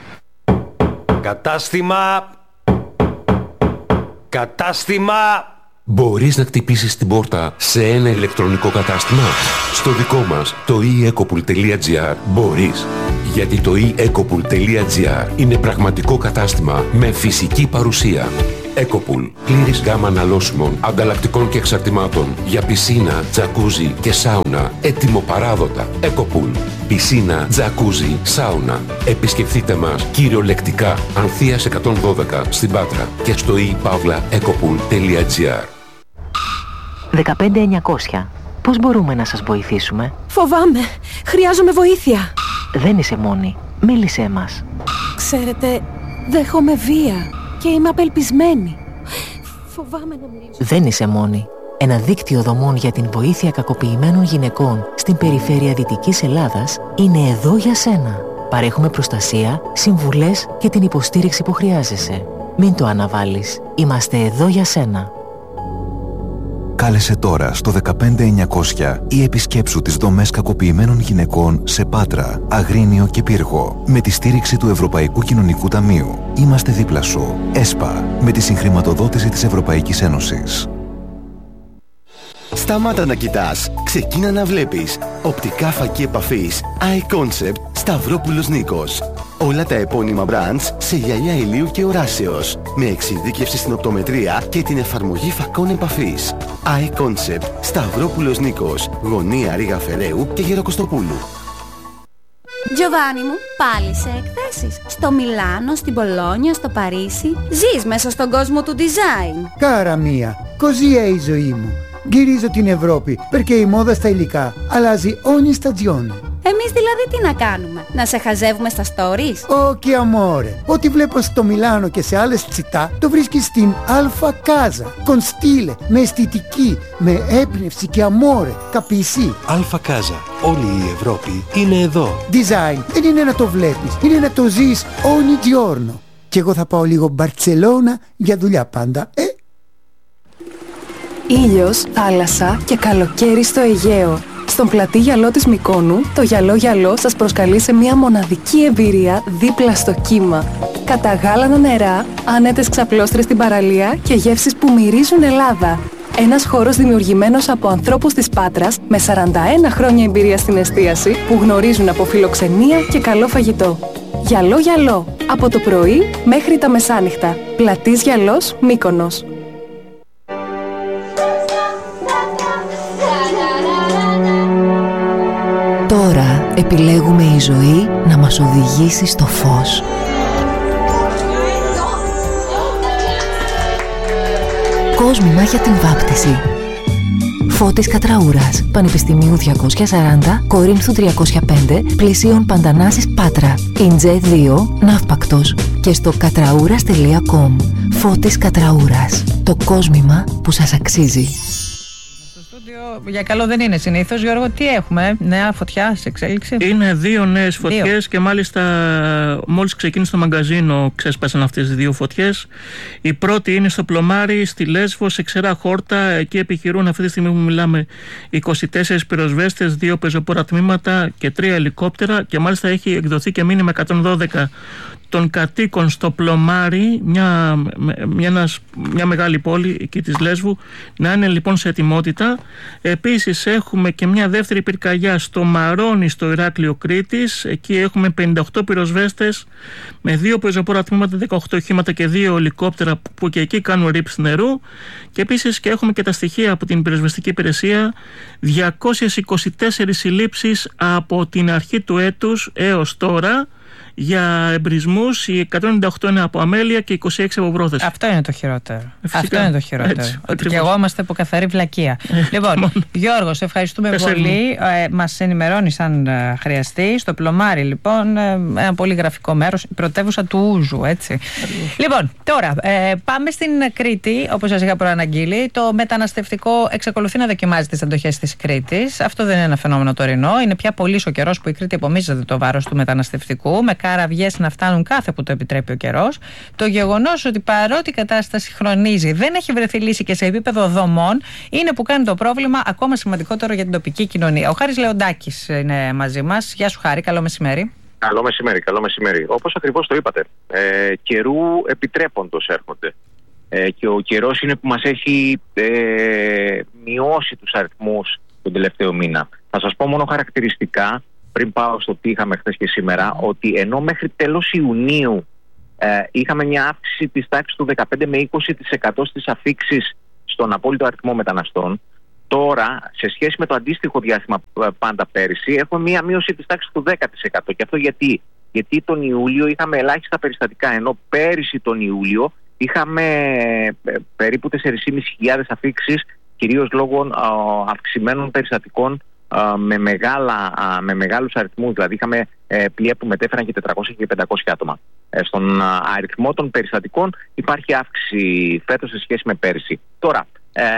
[SPEAKER 11] Κατάστημα Μπορείς να χτυπήσεις την πόρτα σε ένα ηλεκτρονικό κατάστημα? Στο δικό μας, το eEcopool.gr, μπορείς. Γιατί το eEcopool.gr είναι πραγματικό κατάστημα με φυσική παρουσία. Ecopool. Πλήρης γάμα αναλώσιμων, ανταλλακτικών και εξαρτημάτων για πισίνα, τζακούζι και σάουνα. Έτοιμο παράδοτα. Ecopool. Πισίνα, τζακούζι, σάουνα. Επισκεφτείτε μας κυριολεκτικά Ανθείας 112 στην Πάτρα και στο ePavlaEcopool.gr.
[SPEAKER 12] 15900. Πώς μπορούμε να σας βοηθήσουμε?
[SPEAKER 13] Φοβάμαι. Χρειάζομαι βοήθεια.
[SPEAKER 12] Δεν είσαι μόνη. Μίλησέ μας.
[SPEAKER 13] Ξέρετε, δέχομαι βία και είμαι απελπισμένη. Φοβάμαι να μιλήσω.
[SPEAKER 12] Δεν είσαι μόνη. Ένα δίκτυο δομών για την βοήθεια κακοποιημένων γυναικών στην περιφέρεια Δυτικής Ελλάδας είναι εδώ για σένα. Παρέχουμε προστασία, συμβουλές και την υποστήριξη που χρειάζεσαι. Μην το αναβάλεις. Είμαστε εδώ για σένα.
[SPEAKER 14] Κάλεσε τώρα στο 15900 ή επισκέψου τις δομές κακοποιημένων γυναικών σε Πάτρα, Αγρίνιο και Πύργο με τη στήριξη του Ευρωπαϊκού Κοινωνικού Ταμείου. Είμαστε δίπλα σου. ΕΣΠΑ, με τη συγχρηματοδότηση της Ευρωπαϊκής Ένωσης.
[SPEAKER 15] Σταμάτα να κοιτάς, ξεκίνα να βλέπεις. Οπτικά φακή επαφής iConcept Σταυρόπουλος Νίκος. Όλα τα επώνυμα brands σε γυαλιά ηλίου και οράσεως, με εξειδίκευση στην οπτομετρία και την εφαρμογή φακών επαφής. iConcept Σταυρόπουλος Νίκος, γωνία Ρήγα Φεραίου και Γεροκοστοπούλου.
[SPEAKER 16] Giovanni μου, πάλι σε εκθέσεις. Στο Μιλάνο, στην Πολόνια, στο Παρίσι. Ζεις μέσα στον κόσμο του design.
[SPEAKER 17] Κάρα μία, così è η ζωή μου. Γυρίζω την Ευρώπη, perché η μόδα στα υλικά αλλάζει ogni stagione.
[SPEAKER 16] Εμείς δηλαδή τι να κάνουμε, να σε χαζεύουμε στα stories?
[SPEAKER 17] Όχι amore, ό,τι βλέπω στο Μιλάνο και σε άλλες τσιτά το βρίσκεις στην Alfa Casa. Con stile, με αισθητική, με έμπνευση και amore, capisci?
[SPEAKER 18] Alfa Casa, όλη η Ευρώπη είναι εδώ.
[SPEAKER 17] Design δεν είναι να το βλέπεις, είναι να το ζεις ogni giorno. Και εγώ θα πάω λίγο Μπαρτσελώνα για δουλειά πάντα,
[SPEAKER 13] Ήλιος, θάλασσα και καλοκαίρι στο Αιγαίο. Στον πλατή γυαλό της Μυκόνου, το γυαλό σας προσκαλεί σε μια μοναδική εμπειρία δίπλα στο κύμα. Καταγάλανα νερά, άνετες ξαπλώστρες στην παραλία και γεύσεις που μυρίζουν Ελλάδα. Ένας χώρος δημιουργημένος από ανθρώπους της Πάτρας με 41 χρόνια εμπειρία στην εστίαση που γνωρίζουν από φιλοξενία και καλό φαγητό. Γυαλό, από το πρωί μέχρι τα μεσάνυχτα. Πλατής Γυαλός, Μύκονος.
[SPEAKER 12] Τώρα επιλέγουμε η ζωή να μας οδηγήσει στο φως. Κόσμημα για την βάπτιση. Φώτης Κατραούρας, Πανεπιστημίου 240, Κορίνθου 305, πλησίων Παντανάσης Πάτρα. Ιντζέ 2, Ναύπακτος. Και στο κατραούρας.com. Φώτης Κατραούρας. Το κόσμημα που σας αξίζει.
[SPEAKER 2] Για καλό δεν είναι συνήθως. Γιώργο, τι έχουμε, νέα φωτιά σε εξέλιξη?
[SPEAKER 7] Είναι 2 νέες φωτιές και μάλιστα μόλις ξεκίνησε το μαγκαζίνο ξέσπασαν αυτές τις 2 φωτιές. Η πρώτη είναι στο Πλωμάρι, στη Λέσβο, σε Ξερά Χόρτα. Εκεί επιχειρούν αυτή τη στιγμή που μιλάμε 24 πυροσβέστες, 2 πεζοπόρα τμήματα και 3 ελικόπτερα και μάλιστα έχει εκδοθεί και μήνυμα 112 των κατοίκων στο Πλωμάρι, μια μεγάλη πόλη εκεί της Λέσβου, να είναι λοιπόν σε ετοιμότητα. Επίσης έχουμε και μια δεύτερη πυρκαγιά στο Μαρόνι, στο Ηράκλειο Κρήτης. Εκεί έχουμε 58 πυροσβέστες με 2 πεζοπόρα τμήματα, 18 οχήματα και 2 ελικόπτερα που και εκεί κάνουν ρήψη νερού. Και επίσης και έχουμε και τα στοιχεία από την πυροσβεστική υπηρεσία, 224 συλλήψεις από την αρχή του έτους έως τώρα για εμπρισμούς. Οι 198 είναι από αμέλεια και 26 από βρόθες.
[SPEAKER 2] Αυτό είναι το χειρότερο.
[SPEAKER 7] Φυσικά.
[SPEAKER 2] Αυτό είναι το χειρότερο.
[SPEAKER 7] Έτσι,
[SPEAKER 2] ότι και εγώ είμαστε από καθαρή βλακεία. Λοιπόν, Γιώργο, σε ευχαριστούμε πολύ. Μας ενημερώνεις αν χρειαστεί. Στο Πλωμάρι, λοιπόν, ένα πολύ γραφικό μέρος, η πρωτεύουσα του Ούζου, έτσι. Λοιπόν, τώρα πάμε στην Κρήτη, όπως σας είχα προαναγγείλει. Το μεταναστευτικό εξακολουθεί να δοκιμάζει τις αντοχές της Κρήτης. Αυτό δεν είναι ένα φαινόμενο τωρινό. Είναι πια πολύς ο καιρός που η Κρήτη απομίζεται το βάρος του μεταναστευτικού, με καραβιές να φτάνουν κάθε που το επιτρέπει ο καιρός. Το γεγονός ότι παρότι η κατάσταση χρονίζει, δεν έχει βρεθεί λύση και σε επίπεδο δομών, είναι που κάνει το πρόβλημα ακόμα σημαντικότερο για την τοπική κοινωνία. Ο Χάρης Λεοντάκης είναι μαζί μας. Γεια σου, Χάρη, καλό μεσημέρι.
[SPEAKER 19] Καλό μεσημέρι. Όπως ακριβώς το είπατε, καιρού επιτρέποντος έρχονται και ο καιρός είναι που μας έχει μειώσει τους αριθμούς τον τελευταίο μήνα. Θα σας πω μόνο χαρακτηριστικά, πριν πάω στο τι είχαμε χθες και σήμερα, ότι ενώ μέχρι τέλος Ιουνίου είχαμε μια αύξηση της τάξης του 15 με 20% στις αφίξεις στον απόλυτο αριθμό μεταναστών, τώρα σε σχέση με το αντίστοιχο διάστημα πάντα πέρυσι έχουμε μια μείωση της τάξης του 10%. Και αυτό γιατί τον Ιούλιο είχαμε ελάχιστα περιστατικά, ενώ πέρυσι τον Ιούλιο είχαμε περίπου 4.500 αφίξεις, κυρίως λόγω αυξημένων περιστατικών με μεγάλους αριθμούς. Δηλαδή είχαμε πλοία που μετέφεραν και 400 και 500 άτομα. Στον αριθμό των περιστατικών υπάρχει αύξηση φέτος σε σχέση με πέρυσι. Τώρα,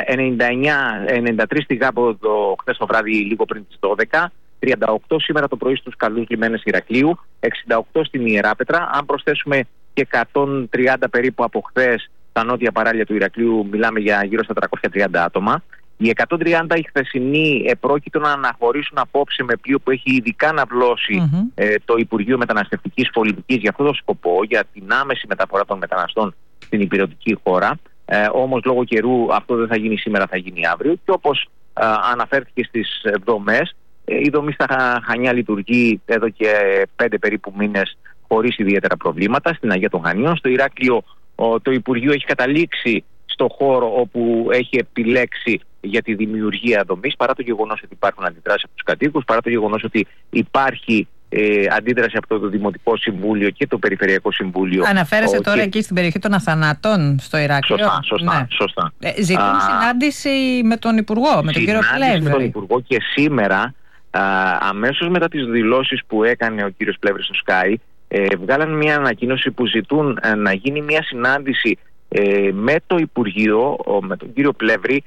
[SPEAKER 19] 93 στη Γάμπο χθες το βράδυ λίγο πριν τις 12, 38 σήμερα το πρωί στους καλούς λιμένες Ηρακλείου, 68 στην Ιεράπετρα. Αν προσθέσουμε και 130 περίπου από χθες στα νότια παράλια του Ηρακλείου, μιλάμε για γύρω στα 330 άτομα. Οι 130 οι χθεσινοί επρόκειτο να αναχωρήσουν απόψε με πλοίο που έχει ειδικά αναβλώσει το Υπουργείο Μεταναστευτικής Πολιτικής για αυτό το σκοπό, για την άμεση μεταφορά των μεταναστών στην υπηρετική χώρα. Όμως λόγω καιρού αυτό δεν θα γίνει σήμερα, θα γίνει αύριο. Και όπως αναφέρθηκε στις δομές, η δομή στα Χανιά λειτουργεί εδώ και 5 περίπου μήνες χωρίς ιδιαίτερα προβλήματα. Στην Αγία των Χανίων, στο Ηράκλειο, το Υπουργείο έχει καταλήξει στο χώρο όπου έχει επιλέξει για τη δημιουργία δομής, παρά το γεγονός ότι υπάρχουν αντιδράσεις από τους κατοίκους, παρά το γεγονός ότι υπάρχει αντίδραση από το Δημοτικό Συμβούλιο και το Περιφερειακό Συμβούλιο.
[SPEAKER 2] Αναφέρεσαι τώρα εκεί στην περιοχή των Αθανάτων στο Ηράκλειο.
[SPEAKER 19] Σωστά.
[SPEAKER 2] Ζητούν συνάντηση με τον Υπουργό, με τον κύριο Πλεύρη.
[SPEAKER 19] Με τον Υπουργό και σήμερα, αμέσως μετά τις δηλώσεις που έκανε ο κύριος Πλεύρης στο Sky, βγάλαν μια ανακοίνωση που ζητούν να γίνει μια συνάντηση με το Υπουργείο, με τον κύριο Πλεύρη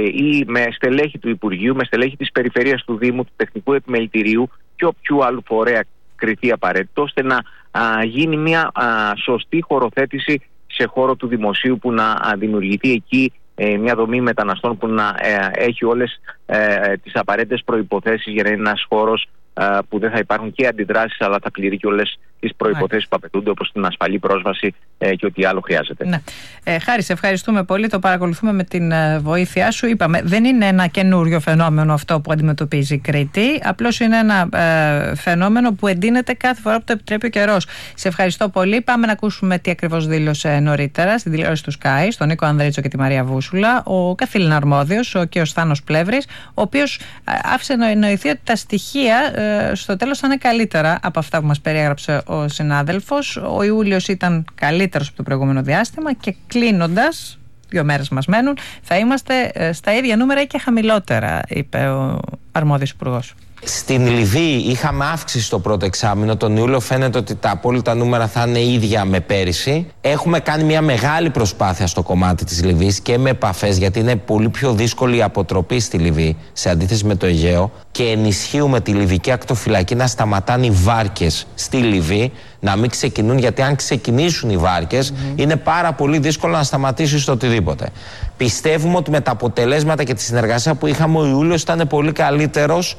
[SPEAKER 19] ή με στελέχη του Υπουργείου, με στελέχη της Περιφερείας του Δήμου, του Τεχνικού Επιμελητηρίου και όποιου άλλου φορέα κριθεί απαραίτητο, ώστε να γίνει μια σωστή χωροθέτηση σε χώρο του δημοσίου, που να δημιουργηθεί εκεί μια δομή μεταναστών που να έχει όλες τις απαραίτητες προϋποθέσεις για να είναι ένας χώρος που δεν θα υπάρχουν και αντιδράσεις, αλλά θα πληρεί και όλες τις προϋποθέσεις που απαιτούνται, όπως την ασφαλή πρόσβαση και ό,τι άλλο χρειάζεται.
[SPEAKER 2] Ναι. Χάρη, σε ευχαριστούμε πολύ. Το παρακολουθούμε με την βοήθειά σου. Είπαμε, δεν είναι ένα καινούριο φαινόμενο αυτό που αντιμετωπίζει η Κρήτη. Απλώς είναι ένα φαινόμενο που εντείνεται κάθε φορά που το επιτρέπει ο καιρός. Σε ευχαριστώ πολύ. Πάμε να ακούσουμε τι ακριβώς δήλωσε νωρίτερα στην τηλεόραση του Sky, στον Νίκο Ανδρίτσο και τη Μαρία Βούσουλα, ο καθήλυνα αρμόδιος, ο κ. Θάνος Πλεύρης, ο οποίος άφησε να εννοηθεί ότι τα στοιχεία στο τέλος θα είναι καλύτερα από αυτά που μας περιέγραψε ο συνάδελφος. Ο Ιούλιος ήταν καλύτερος από το προηγούμενο διάστημα και κλείνοντας, 2 μέρες μας μένουν, θα είμαστε στα ίδια νούμερα ή και χαμηλότερα, είπε ο αρμόδιος υπουργός.
[SPEAKER 20] Στην Λιβύη είχαμε αύξηση στο πρώτο εξάμηνο. Τον Ιούλιο φαίνεται ότι τα απόλυτα νούμερα θα είναι ίδια με πέρυσι. Έχουμε κάνει μια μεγάλη προσπάθεια στο κομμάτι της Λιβύης και με επαφές, γιατί είναι πολύ πιο δύσκολη η αποτροπή στη Λιβύη σε αντίθεση με το Αιγαίο, και ενισχύουμε τη Λιβυκή ακτοφυλακή να σταματάνε οι βάρκες στη Λιβύη, να μην ξεκινούν, γιατί αν ξεκινήσουν οι βάρκες είναι πάρα πολύ δύσκολο να σταματήσει το οτιδήποτε. Πιστεύουμε ότι με τα αποτελέσματα και τη συνεργασία που είχαμε, ο Ιούλιος ήταν πολύ καλύτερος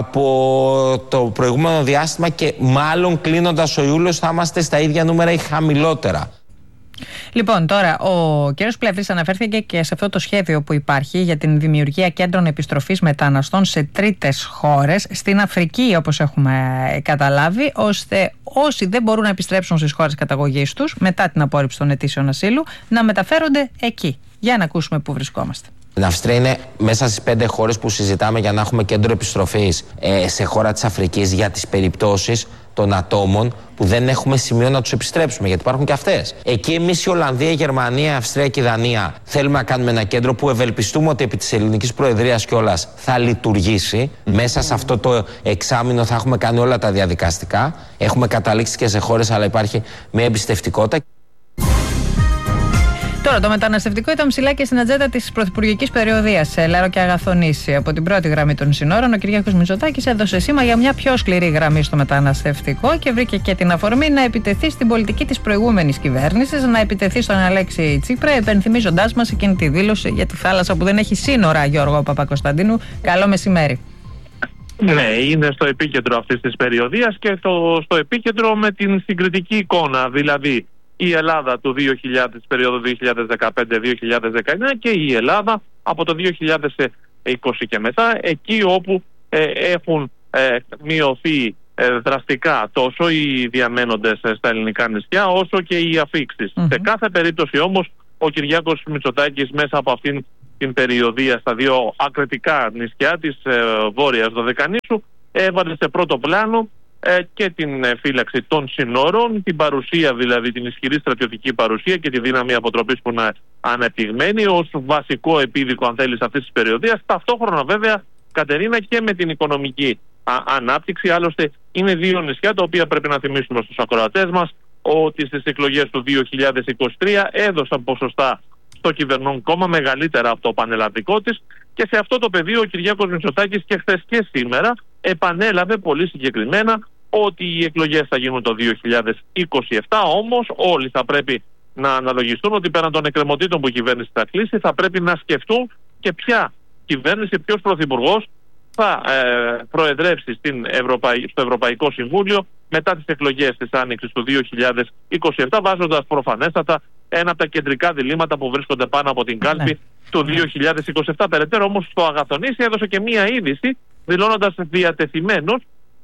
[SPEAKER 20] από το προηγούμενο διάστημα και μάλλον κλείνοντας ο Ιούλιος θα είμαστε στα ίδια νούμερα ή χαμηλότερα.
[SPEAKER 2] Λοιπόν, τώρα ο κ. Πλεύρης αναφέρθηκε και σε αυτό το σχέδιο που υπάρχει για την δημιουργία κέντρων επιστροφής μεταναστών σε τρίτες χώρες, στην Αφρική όπως έχουμε καταλάβει, ώστε όσοι δεν μπορούν να επιστρέψουν στις χώρες καταγωγής τους μετά την απόρριψη των αιτήσεων ασύλου να μεταφέρονται εκεί. Για να ακούσουμε πού βρισκόμαστε.
[SPEAKER 20] Η Αυστρία είναι μέσα στις 5 χώρες που συζητάμε για να έχουμε κέντρο επιστροφής σε χώρα της Αφρικής για τις περιπτώσεις των ατόμων που δεν έχουμε σημείο να τους επιστρέψουμε, γιατί υπάρχουν και αυτές. Εκεί εμείς η Ολλανδία, η Γερμανία, η Αυστρία και η Δανία θέλουμε να κάνουμε ένα κέντρο που ευελπιστούμε ότι επί της ελληνικής προεδρίας κιόλας θα λειτουργήσει. Μέσα σε αυτό το εξάμηνο θα έχουμε κάνει όλα τα διαδικαστικά. Έχουμε καταλήξει και σε χώρες, αλλά υπάρχει μια εμπιστευτικότητα.
[SPEAKER 2] Τώρα, το μεταναστευτικό ήταν ψηλά και στην ατζέντα της πρωθυπουργικής περιοδίας σε Λέρο και Αγαθονήσι. Από την πρώτη γραμμή των συνόρων, ο Κυριάκος Μητσοτάκης έδωσε σήμα για μια πιο σκληρή γραμμή στο μεταναστευτικό και βρήκε και την αφορμή να επιτεθεί στην πολιτική της προηγούμενης κυβέρνησης, να επιτεθεί στον Αλέξη Τσίπρα, υπενθυμίζοντάς μας εκείνη τη δήλωση για τη θάλασσα που δεν έχει σύνορα, Γιώργο Παπακοσταντίνου. Καλό μεσημέρι.
[SPEAKER 21] Ναι, είναι στο επίκεντρο αυτής της περιοδίας και στο επίκεντρο με την συγκριτική εικόνα. Δηλαδή, η Ελλάδα του 2000, της περίοδου 2015-2019 και η Ελλάδα από το 2020 και μετά, εκεί όπου έχουν μειωθεί δραστικά τόσο οι διαμένοντες στα ελληνικά νησιά όσο και οι αφίξεις. Σε κάθε περίπτωση όμως ο Κυριάκος Μητσοτάκης μέσα από αυτήν την περιοδία στα δύο ακριτικά νησιά της Βόρειας Δωδεκανήσου έβαλε σε πρώτο πλάνο και την φύλαξη των συνόρων, την παρουσία δηλαδή, την ισχυρή στρατιωτική παρουσία και τη δύναμη αποτροπής που είναι ανεπτυγμένη ως βασικό επίδικο αν θέλεις αυτής της περιοδίας. Ταυτόχρονα βέβαια, Κατερίνα, και με την οικονομική ανάπτυξη. Άλλωστε είναι δύο νησιά τα οποία πρέπει να θυμίσουμε στους ακροατές μας ότι στις εκλογές του 2023 έδωσαν ποσοστά στο κυβερνών κόμμα μεγαλύτερα από το πανελλαδικό της, και σε αυτό το πεδίο ο Κυριάκος Μητσοτάκης και χθες και σήμερα επανέλαβε πολύ συγκεκριμένα ότι οι εκλογές θα γίνουν το 2027, όμως όλοι θα πρέπει να αναλογιστούν ότι πέραν των εκκρεμωτήτων που η κυβέρνηση θα κλείσει, θα πρέπει να σκεφτούν και ποια κυβέρνηση, ποιος πρωθυπουργός θα προεδρεύσει στο Ευρωπαϊκό Συμβούλιο μετά τις εκλογές της Άνοιξης του 2027, βάζοντας προφανέστατα ένα από τα κεντρικά διλήμματα που βρίσκονται πάνω από την κάλπη του 2027. Περαιτέρω όμως στο Αγαθονήσι έδωσε και μία είδηση δηλώνοντας διατεθειμένος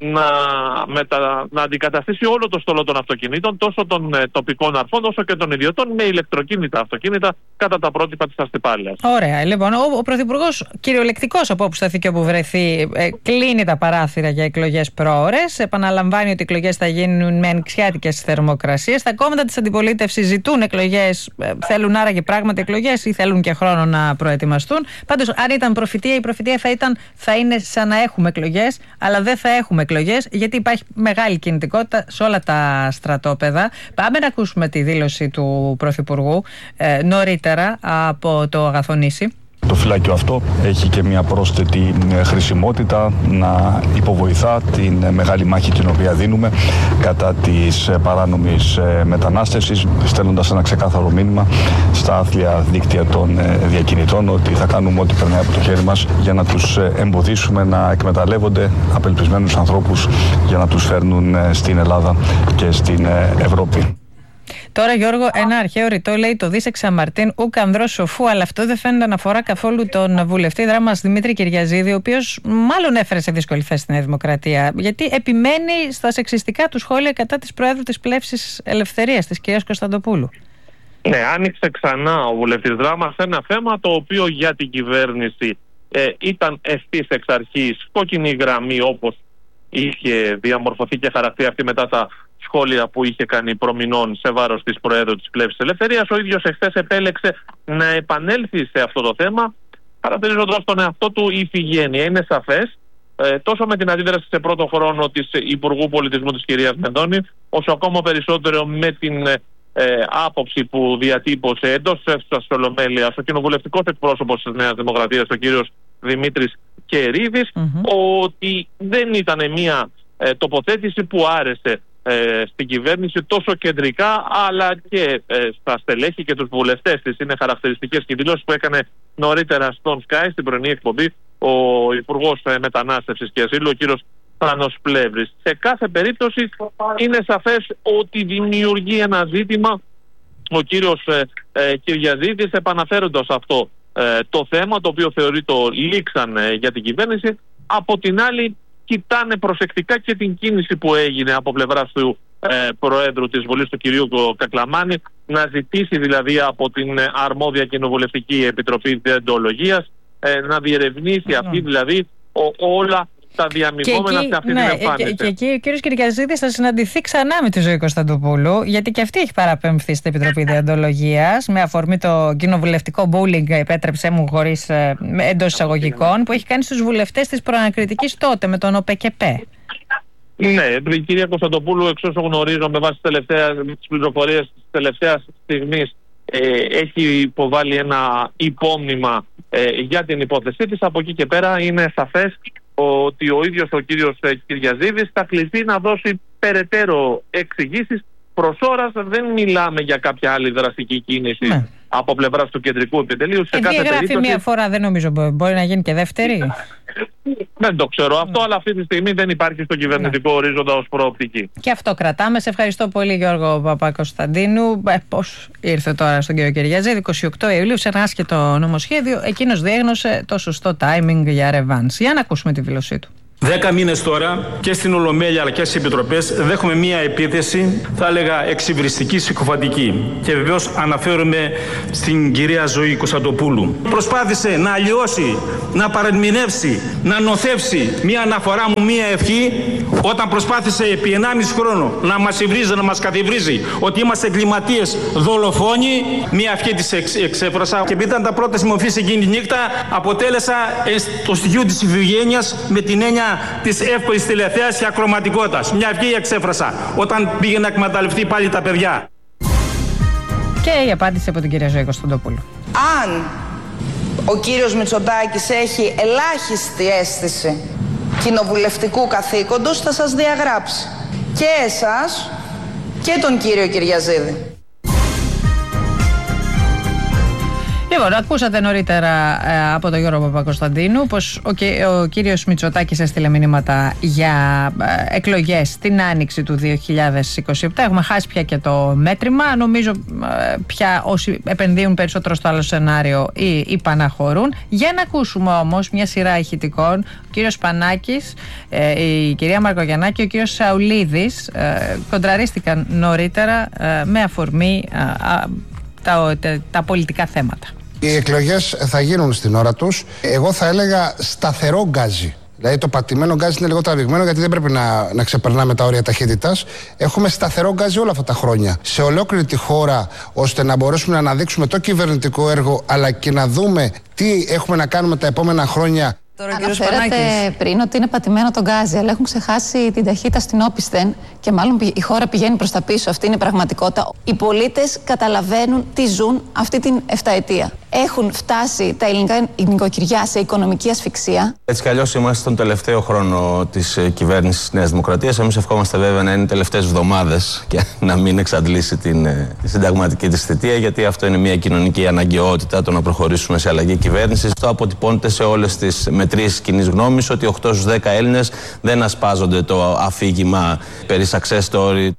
[SPEAKER 21] να αντικαταστήσει όλο το στόλο των αυτοκινήτων, τόσο των τοπικών αρχών όσο και των ιδιωτών, με ηλεκτροκίνητα αυτοκίνητα κατά τα πρότυπα της Αστυπάλαιας. Ωραία. Λοιπόν, ο Πρωθυπουργός κυριολεκτικός από όπου σταθεί και όπου βρεθεί κλείνει τα παράθυρα για εκλογές προώρες. Επαναλαμβάνει ότι οι εκλογές θα γίνουν με ανοιξιάτικες θερμοκρασίες. Τα κόμματα της αντιπολίτευσης ζητούν εκλογές, θέλουν άραγε πράγματι εκλογές ή θέλουν και χρόνο να προετοιμαστούν. Πάντως, αν ήταν προφητεία, η προφητεία θα είναι σαν να έχουμε εκλογές, αλλά δεν θα έχουμε εκλογές, γιατί υπάρχει μεγάλη κινητικότητα σε όλα τα στρατόπεδα. Πάμε να ακούσουμε τη δήλωση του Πρωθυπουργού νωρίτερα από το Αγαθονήσι.
[SPEAKER 1] Το φυλάκιο αυτό έχει και μια πρόσθετη χρησιμότητα να υποβοηθά την μεγάλη μάχη την οποία δίνουμε κατά της παράνομης μετανάστευσης, στέλνοντας ένα ξεκάθαρο μήνυμα στα άθλια δίκτυα των διακινητών ότι θα κάνουμε ό,τι περνάει από το χέρι μας για να τους εμποδίσουμε να εκμεταλλεύονται απελπισμένους ανθρώπους για να τους φέρνουν στην Ελλάδα και στην Ευρώπη.
[SPEAKER 2] Τώρα, Γιώργο, ένα αρχαίο ρητό λέει το δις εξαμαρτίν ουκ ανδρός σοφού, αλλά αυτό δεν φαίνεται να αφορά καθόλου τον βουλευτή δράμας Δημήτρη Κυριαζίδη, ο οποίος μάλλον έφερε σε δύσκολη θέση στη Νέα Δημοκρατία, γιατί επιμένει στα σεξιστικά του σχόλια κατά της Προέδρου της Πλεύσης Ελευθερίας, της κυρίας Κωνσταντοπούλου.
[SPEAKER 21] Ναι, άνοιξε ξανά ο βουλευτής δράμας ένα θέμα το οποίο για την κυβέρνηση ήταν ευθύς εξ αρχής κόκκινη γραμμή, όπως είχε διαμορφωθεί και χαρακτήρα αυτή μετά τα σχόλια που είχε κάνει προμηνών σε βάρος της Προέδρου της Πλεύσης Ελευθερίας. Ο ίδιος εχθές επέλεξε να επανέλθει σε αυτό το θέμα, χαρακτηρίζοντας τον εαυτό του ηφηγένεια. Είναι σαφές, τόσο με την αντίδραση σε πρώτο χρόνο της Υπουργού Πολιτισμού της κυρίας Μενδώνη, όσο ακόμα περισσότερο με την άποψη που διατύπωσε εντός της αίθουσας της Ολομέλειας ο κοινοβουλευτικός εκπρόσωπος της Νέας Δημοκρατίας, ο κύριος Δημήτρης Κερίδης, ότι δεν ήταν μια τοποθέτηση που άρεσε στην κυβέρνηση τόσο κεντρικά, αλλά και στα στελέχη και τους βουλευτές της. Είναι χαρακτηριστικές και οι δηλώσεις που έκανε νωρίτερα στον Sky, στην πρωινή εκπομπή, ο Υπουργός Μετανάστευσης και Ασύλου, ο κύριος Θάνος Πλεύρης. Σε κάθε περίπτωση είναι σαφές ότι δημιουργεί ένα ζήτημα ο κύριος Κυριαζίδης, επαναφέροντας αυτό το θέμα, το οποίο θεωρεί το λήξαν για την κυβέρνηση. Από την άλλη, κοιτάνε προσεκτικά και την κίνηση που έγινε από πλευράς του Προέδρου της Βουλής, του κυρίου Κακλαμάνη, να ζητήσει δηλαδή από την αρμόδια Κοινοβουλευτική Επιτροπή Διεντολογίας να διερευνήσει αυτή δηλαδή όλα τα διαμειγόμενα σε αυτή την εμφάνιση.
[SPEAKER 2] Και εκεί ο κύριος Κυριαζίδης θα συναντηθεί ξανά με τη Ζωή Κωνσταντοπούλου, γιατί και αυτή έχει παραπέμφθει στην Επιτροπή Διεντολογίας με αφορμή το κοινοβουλευτικό μπούλινγκ, επέτρεψέ μου χωρίς εντός εισαγωγικών, που έχει κάνει στους βουλευτές της προανακριτικής τότε με τον ΟΠΕΚΕΠΕ.
[SPEAKER 21] Ναι, η κυρία Κωνσταντοπούλου, εξ όσων γνωρίζω με βάση τις πληροφορίες της τελευταίας στιγμής, έχει υποβάλει ένα υπόμνημα για την υπόθεσή της. Από εκεί και πέρα είναι σαφές ότι ο ίδιος ο κύριος Κυριαζίδης θα κληθεί να δώσει περαιτέρω εξηγήσεις. Προς ώρας δεν μιλάμε για κάποια άλλη δραστική κίνηση από πλευράς του κεντρικού επιτελείου. Σε κάθε
[SPEAKER 2] διαγράφει
[SPEAKER 21] περίπτωση,
[SPEAKER 2] μία φορά, δεν νομίζω μπορεί να γίνει και δεύτερη.
[SPEAKER 21] Δεν το ξέρω αυτό, αλλά αυτή τη στιγμή δεν υπάρχει στο κυβερνητικό ορίζοντα ως προοπτική.
[SPEAKER 2] Και αυτό κρατάμε. Σε ευχαριστώ πολύ, Γιώργο Παπακοσταντίνου. Πώς ήρθε τώρα στον κύριο Κυριαζίδη, 28 Ιουλίου, σε ένα άσχετο νομοσχέδιο. Εκείνος διέγνωσε το σωστό timing για ρεβάνς. Για να ακούσουμε τη δήλωσή του.
[SPEAKER 3] 10 μήνες τώρα και στην Ολομέλεια αλλά και στις επιτροπές δέχομαι μία επίθεση, θα έλεγα εξυβριστική, συκοφαντική. Και βεβαίως αναφέρομαι στην κυρία Ζωή Κωνσταντοπούλου. Προσπάθησε να αλλοιώσει, να παρεμηνεύσει, να νοθεύσει μία αναφορά μου, μία ευχή, όταν προσπάθησε επί 1,5 χρόνο να μας υβρίζει, να μας καθυβρίζει ότι είμαστε εγκληματίες δολοφόνοι. Μία ευχή της εξέφρασα. Και επειδή ήταν τα πρώτα συμμορφής εκείνη τη νύχτα, αποτέλεσα το στοιχείο της ευγένειας με την έννοια της εύκολης τηλεθέασης και ακροματικότητας. Μια ευχή εξέφρασα όταν πήγε να εκμεταλλευτεί πάλι τα παιδιά.
[SPEAKER 2] Και η απάντηση από την κυρία Ζωή Κωνσταντοπούλου.
[SPEAKER 22] Αν ο κύριος Μητσοτάκης έχει ελάχιστη αίσθηση κοινοβουλευτικού καθήκοντος, θα σας διαγράψει και εσάς και τον κύριο Κυριαζίδη.
[SPEAKER 2] Λοιπόν, ακούσατε νωρίτερα από τον Γιώργο Παπακοσταντίνου πως ο κύριος Μητσοτάκης έστειλε μηνύματα για εκλογές την άνοιξη του 2027. Έχουμε χάσει πια και το μέτρημα. Νομίζω πια όσοι επενδύουν περισσότερο στο άλλο σενάριο ή υπαναχωρούν. Για να ακούσουμε όμως μια σειρά ηχητικών. Ο κύριος Πανάκης, η κυρία Μαρκογιαννάκη και ο κύριος Σαουλίδης κοντραρίστηκαν νωρίτερα με αφορμή τα πολιτικά θέματα.
[SPEAKER 23] Οι εκλογές θα γίνουν στην ώρα τους. Εγώ θα έλεγα σταθερό γκάζι. Δηλαδή το πατημένο γκάζι είναι λίγο τραβηγμένο, γιατί δεν πρέπει να ξεπερνάμε τα όρια ταχύτητας. Έχουμε σταθερό γκάζι όλα αυτά τα χρόνια σε ολόκληρη τη χώρα, ώστε να μπορέσουμε να αναδείξουμε το κυβερνητικό έργο, αλλά και να δούμε τι έχουμε να κάνουμε τα επόμενα χρόνια.
[SPEAKER 24] Αναφέρατε πριν ότι είναι πατημένο το γκάζι, αλλά έχουν ξεχάσει την ταχύτητα στην όπισθεν και μάλλον η χώρα πηγαίνει προς τα πίσω. Αυτή είναι η πραγματικότητα. Οι πολίτες καταλαβαίνουν τι ζουν αυτή την 7ετία. Έχουν φτάσει τα ελληνικά νοικοκυριά σε οικονομική ασφυξία. Έτσι κι αλλιώς είμαστε στον τελευταίο χρόνο της κυβέρνησης της Νέας Δημοκρατίας. Εμείς ευχόμαστε βέβαια να είναι οι τελευταίες εβδομάδες και να μην εξαντλήσει την συνταγματική της θητεία, γιατί αυτό είναι μια κοινωνική αναγκαιότητα, το να προχωρήσουμε σε αλλαγή κυβέρνησης. Αυτό αποτυπώνεται σε όλες τις μετρήσεις κοινής γνώμης, ότι 8 στους 10 Έλληνες δεν ασπάζονται το αφήγημα περί success story.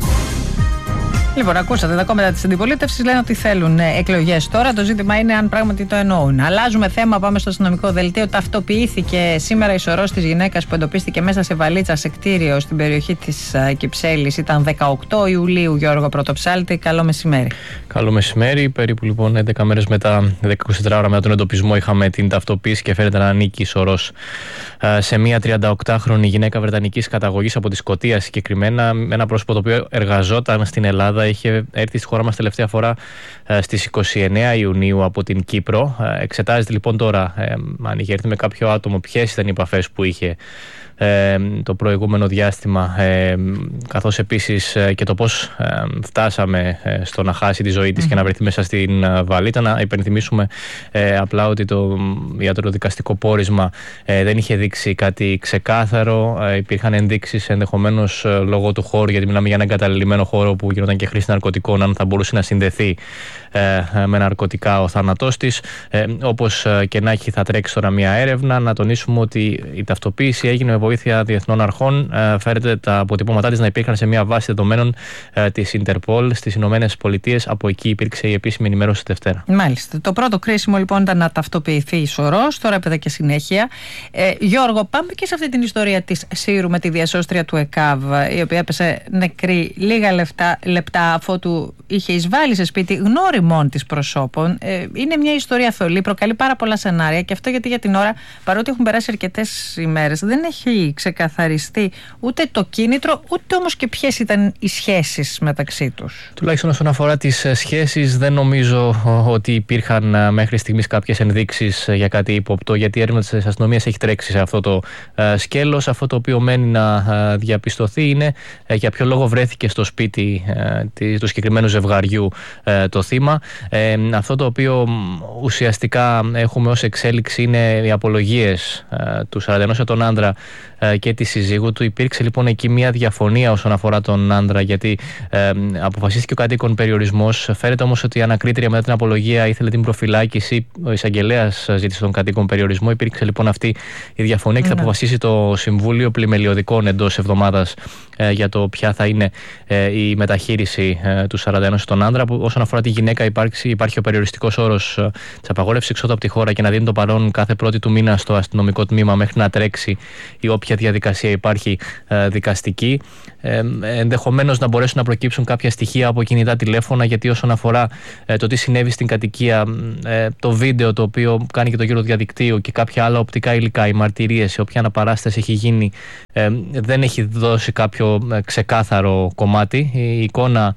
[SPEAKER 2] Λοιπόν, ακούσατε, τα κόμματα της αντιπολίτευσης λένε ότι θέλουν εκλογές τώρα. Το ζήτημα είναι αν πράγματι το εννοούν. Αλλάζουμε θέμα, πάμε στο αστυνομικό δελτίο. Ταυτοποιήθηκε σήμερα η σωρός της γυναίκας που εντοπίστηκε μέσα σε βαλίτσα σε κτίριο στην περιοχή της Κυψέλης. Ήταν 18 Ιουλίου, Γιώργο Πρωτοψάλτη. Καλό μεσημέρι.
[SPEAKER 25] Καλό μεσημέρι. Περίπου λοιπόν 11 μέρες μετά, 24 ώρα μετά τον εντοπισμό, είχαμε την ταυτοποίηση και φαίνεται να ανήκει η σωρός σε μια 38χρονη γυναίκα βρετανικής καταγωγής από τη Σκωτία συγκεκριμένα. Ένα πρόσωπο το οποίο εργαζόταν στην Ελλάδα. Είχε έρθει στη χώρα μας τελευταία φορά στις 29 Ιουνίου από την Κύπρο. Εξετάζεται λοιπόν τώρα αν είχε έρθει με κάποιο άτομο, ποιες ήταν οι επαφές που είχε το προηγούμενο διάστημα, καθώς επίσης και το πώς φτάσαμε στο να χάσει τη ζωή της και να βρεθεί μέσα στην βαλίτα. Να υπενθυμίσουμε απλά ότι το ιατροδικαστικό πόρισμα δεν είχε δείξει κάτι ξεκάθαρο. Υπήρχαν ενδείξεις ενδεχομένως λόγω του χώρου, γιατί μιλάμε για ένα εγκαταλελειμμένο χώρο που γινόταν και χρήση ναρκωτικών, αν θα μπορούσε να συνδεθεί με ναρκωτικά ο θάνατός της. Όπως και να έχει, θα τρέξει τώρα μια έρευνα. Να τονίσουμε ότι η ταυτοποίηση έγινε με βοήθεια διεθνών αρχών. Φέρεται τα αποτυπώματά της να υπήρχαν σε μια βάση δεδομένων της Ιντερπολ στις Ηνωμένες Πολιτείες. Από εκεί υπήρξε η επίσημη ενημέρωση τη Δευτέρα. Μάλιστα.
[SPEAKER 2] Το πρώτο κρίσιμο λοιπόν ήταν να ταυτοποιηθεί η σωρός. Τώρα έπαιζε και συνέχεια. Γιώργο, πάμε και σε αυτή την ιστορία της Σύρου με τη διασώστρια του ΕΚΑΒ, η οποία έπεσε νεκρή λίγα λεπτά αφότου είχε εισβάλει σε σπίτι γνώριμων της προσώπων. Είναι μια ιστορία θολή, προκαλεί πάρα πολλά σενάρια, και αυτό γιατί για την ώρα, παρότι έχουν περάσει αρκετές ημέρες, δεν έχει ξεκαθαριστεί ούτε το κίνητρο, ούτε όμως και ποιες ήταν οι σχέσεις μεταξύ τους.
[SPEAKER 25] Τουλάχιστον όσον αφορά τις σχέσεις, δεν νομίζω ότι υπήρχαν μέχρι στιγμής κάποιες ενδείξεις για κάτι ύποπτο, γιατί η έρευνα της αστυνομίας έχει τρέξει σε αυτό το σκέλος. Αυτό το οποίο μένει να διαπιστωθεί είναι για ποιο λόγο βρέθηκε στο σπίτι του συγκεκριμένου ζευγαριού το θύμα. Αυτό το οποίο ουσιαστικά έχουμε ως εξέλιξη είναι οι απολογίες του 41 ετών άντρα και τη συζύγου του. Υπήρξε λοιπόν εκεί μια διαφωνία όσον αφορά τον άντρα, γιατί αποφασίστηκε ο κατοίκον περιορισμός. Φαίνεται όμως ότι η ανακρίτρια μετά την απολογία ήθελε την προφυλάκηση. Ο εισαγγελέας ζήτησε τον κατοίκον περιορισμό. Υπήρξε λοιπόν αυτή η διαφωνία και θα αποφασίσει το Συμβούλιο Πλημελιωδικών εντός εβδομάδας για το ποια θα είναι η μεταχείριση του 41 στον άντρα. Όσον αφορά τη γυναίκα, υπάρχει ο περιοριστικός όρος της απαγόρευσης εξόδου από τη χώρα και να δίνει το παρόν κάθε πρώτη του μήνα στο αστυνομικό τμήμα μέχρι να τρέξει η όποια διαδικασία υπάρχει δικαστική. Ενδεχομένως να μπορέσουν να προκύψουν κάποια στοιχεία από κινητά τηλέφωνα, γιατί όσον αφορά το τι συνέβη στην κατοικία, το βίντεο το οποίο κάνει και το γύρο του διαδικτύου και κάποια άλλα οπτικά υλικά, οι μαρτυρίες, η όποια αναπαράσταση έχει γίνει, δεν έχει δώσει κάποιο ξεκάθαρο κομμάτι. Η εικόνα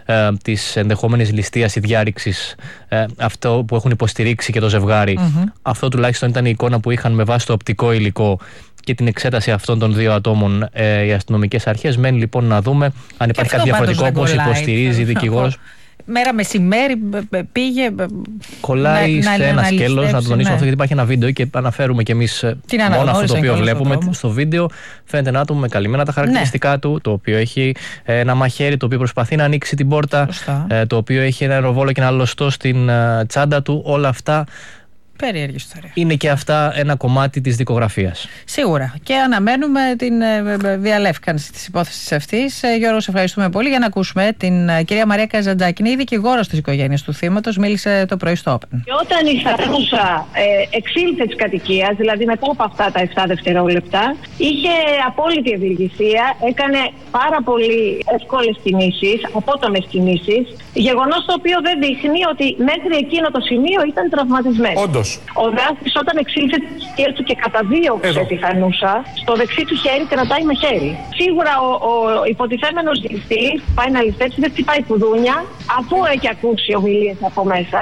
[SPEAKER 25] της ενδεχόμενης ληστείας ή διάρρηξης, αυτό που έχουν υποστηρίξει και το ζευγάρι, αυτό τουλάχιστον ήταν η εικόνα που είχαν με βάση το οπτικό υλικό και την εξέταση αυτών των δύο ατόμων οι αστυνομικές αρχές. Μένει λοιπόν να δούμε αν υπάρχει κάτι διαφορετικό, όπως υποστηρίζει η δικηγόρος.
[SPEAKER 2] Μέρα μεσημέρι πήγε.
[SPEAKER 25] Κολλάει σε ένα σκέλος, να το τονίσουμε αυτό, γιατί υπάρχει ένα βίντεο και αναφέρουμε κι εμείς μόνο αυτό το οποίο βλέπουμε. Στο βίντεο φαίνεται ένα άτομο με καλυμμένα τα χαρακτηριστικά του, το οποίο έχει ένα μαχαίρι, το οποίο προσπαθεί να ανοίξει την πόρτα, το οποίο έχει ένα αεροβόλο και ένα λωστό στην τσάντα του. Όλα αυτά.
[SPEAKER 2] Περίεργη ιστορία.
[SPEAKER 25] Είναι και αυτά ένα κομμάτι της δικογραφίας.
[SPEAKER 2] Σίγουρα. Και αναμένουμε την διαλεύκανση της υπόθεσης αυτής. Γιώργο, σε ευχαριστούμε πολύ. Για να ακούσουμε την κυρία Μαρία Καζαντζάκη. Είναι η δικηγόρος της οικογένειας του θύματος. Μίλησε το πρωί στο Open.
[SPEAKER 4] Και όταν η Σαρούσα εξήλθε της κατοικίας, δηλαδή μετά από αυτά τα 7 δευτερόλεπτα, είχε απόλυτη ευεργεσία, έκανε πάρα πολύ εύκολες κινήσεις, απότομες κινήσεις. Γεγονός το οποίο δεν δείχνει ότι μέχρι εκείνο το σημείο ήταν τραυματισμένος.
[SPEAKER 5] Όντως.
[SPEAKER 4] Ο δράστης όταν εξήλθε τη σκιά του και καταδίωξε τη Χανούσα, στο δεξί του χέρι κρατάει μαχαίρι. Σίγουρα ο υποτιθέμενος ληστής πάει να ληστέψει, δεν χτυπάει κουδούνια, αφού έχει ακούσει ομιλίες από μέσα.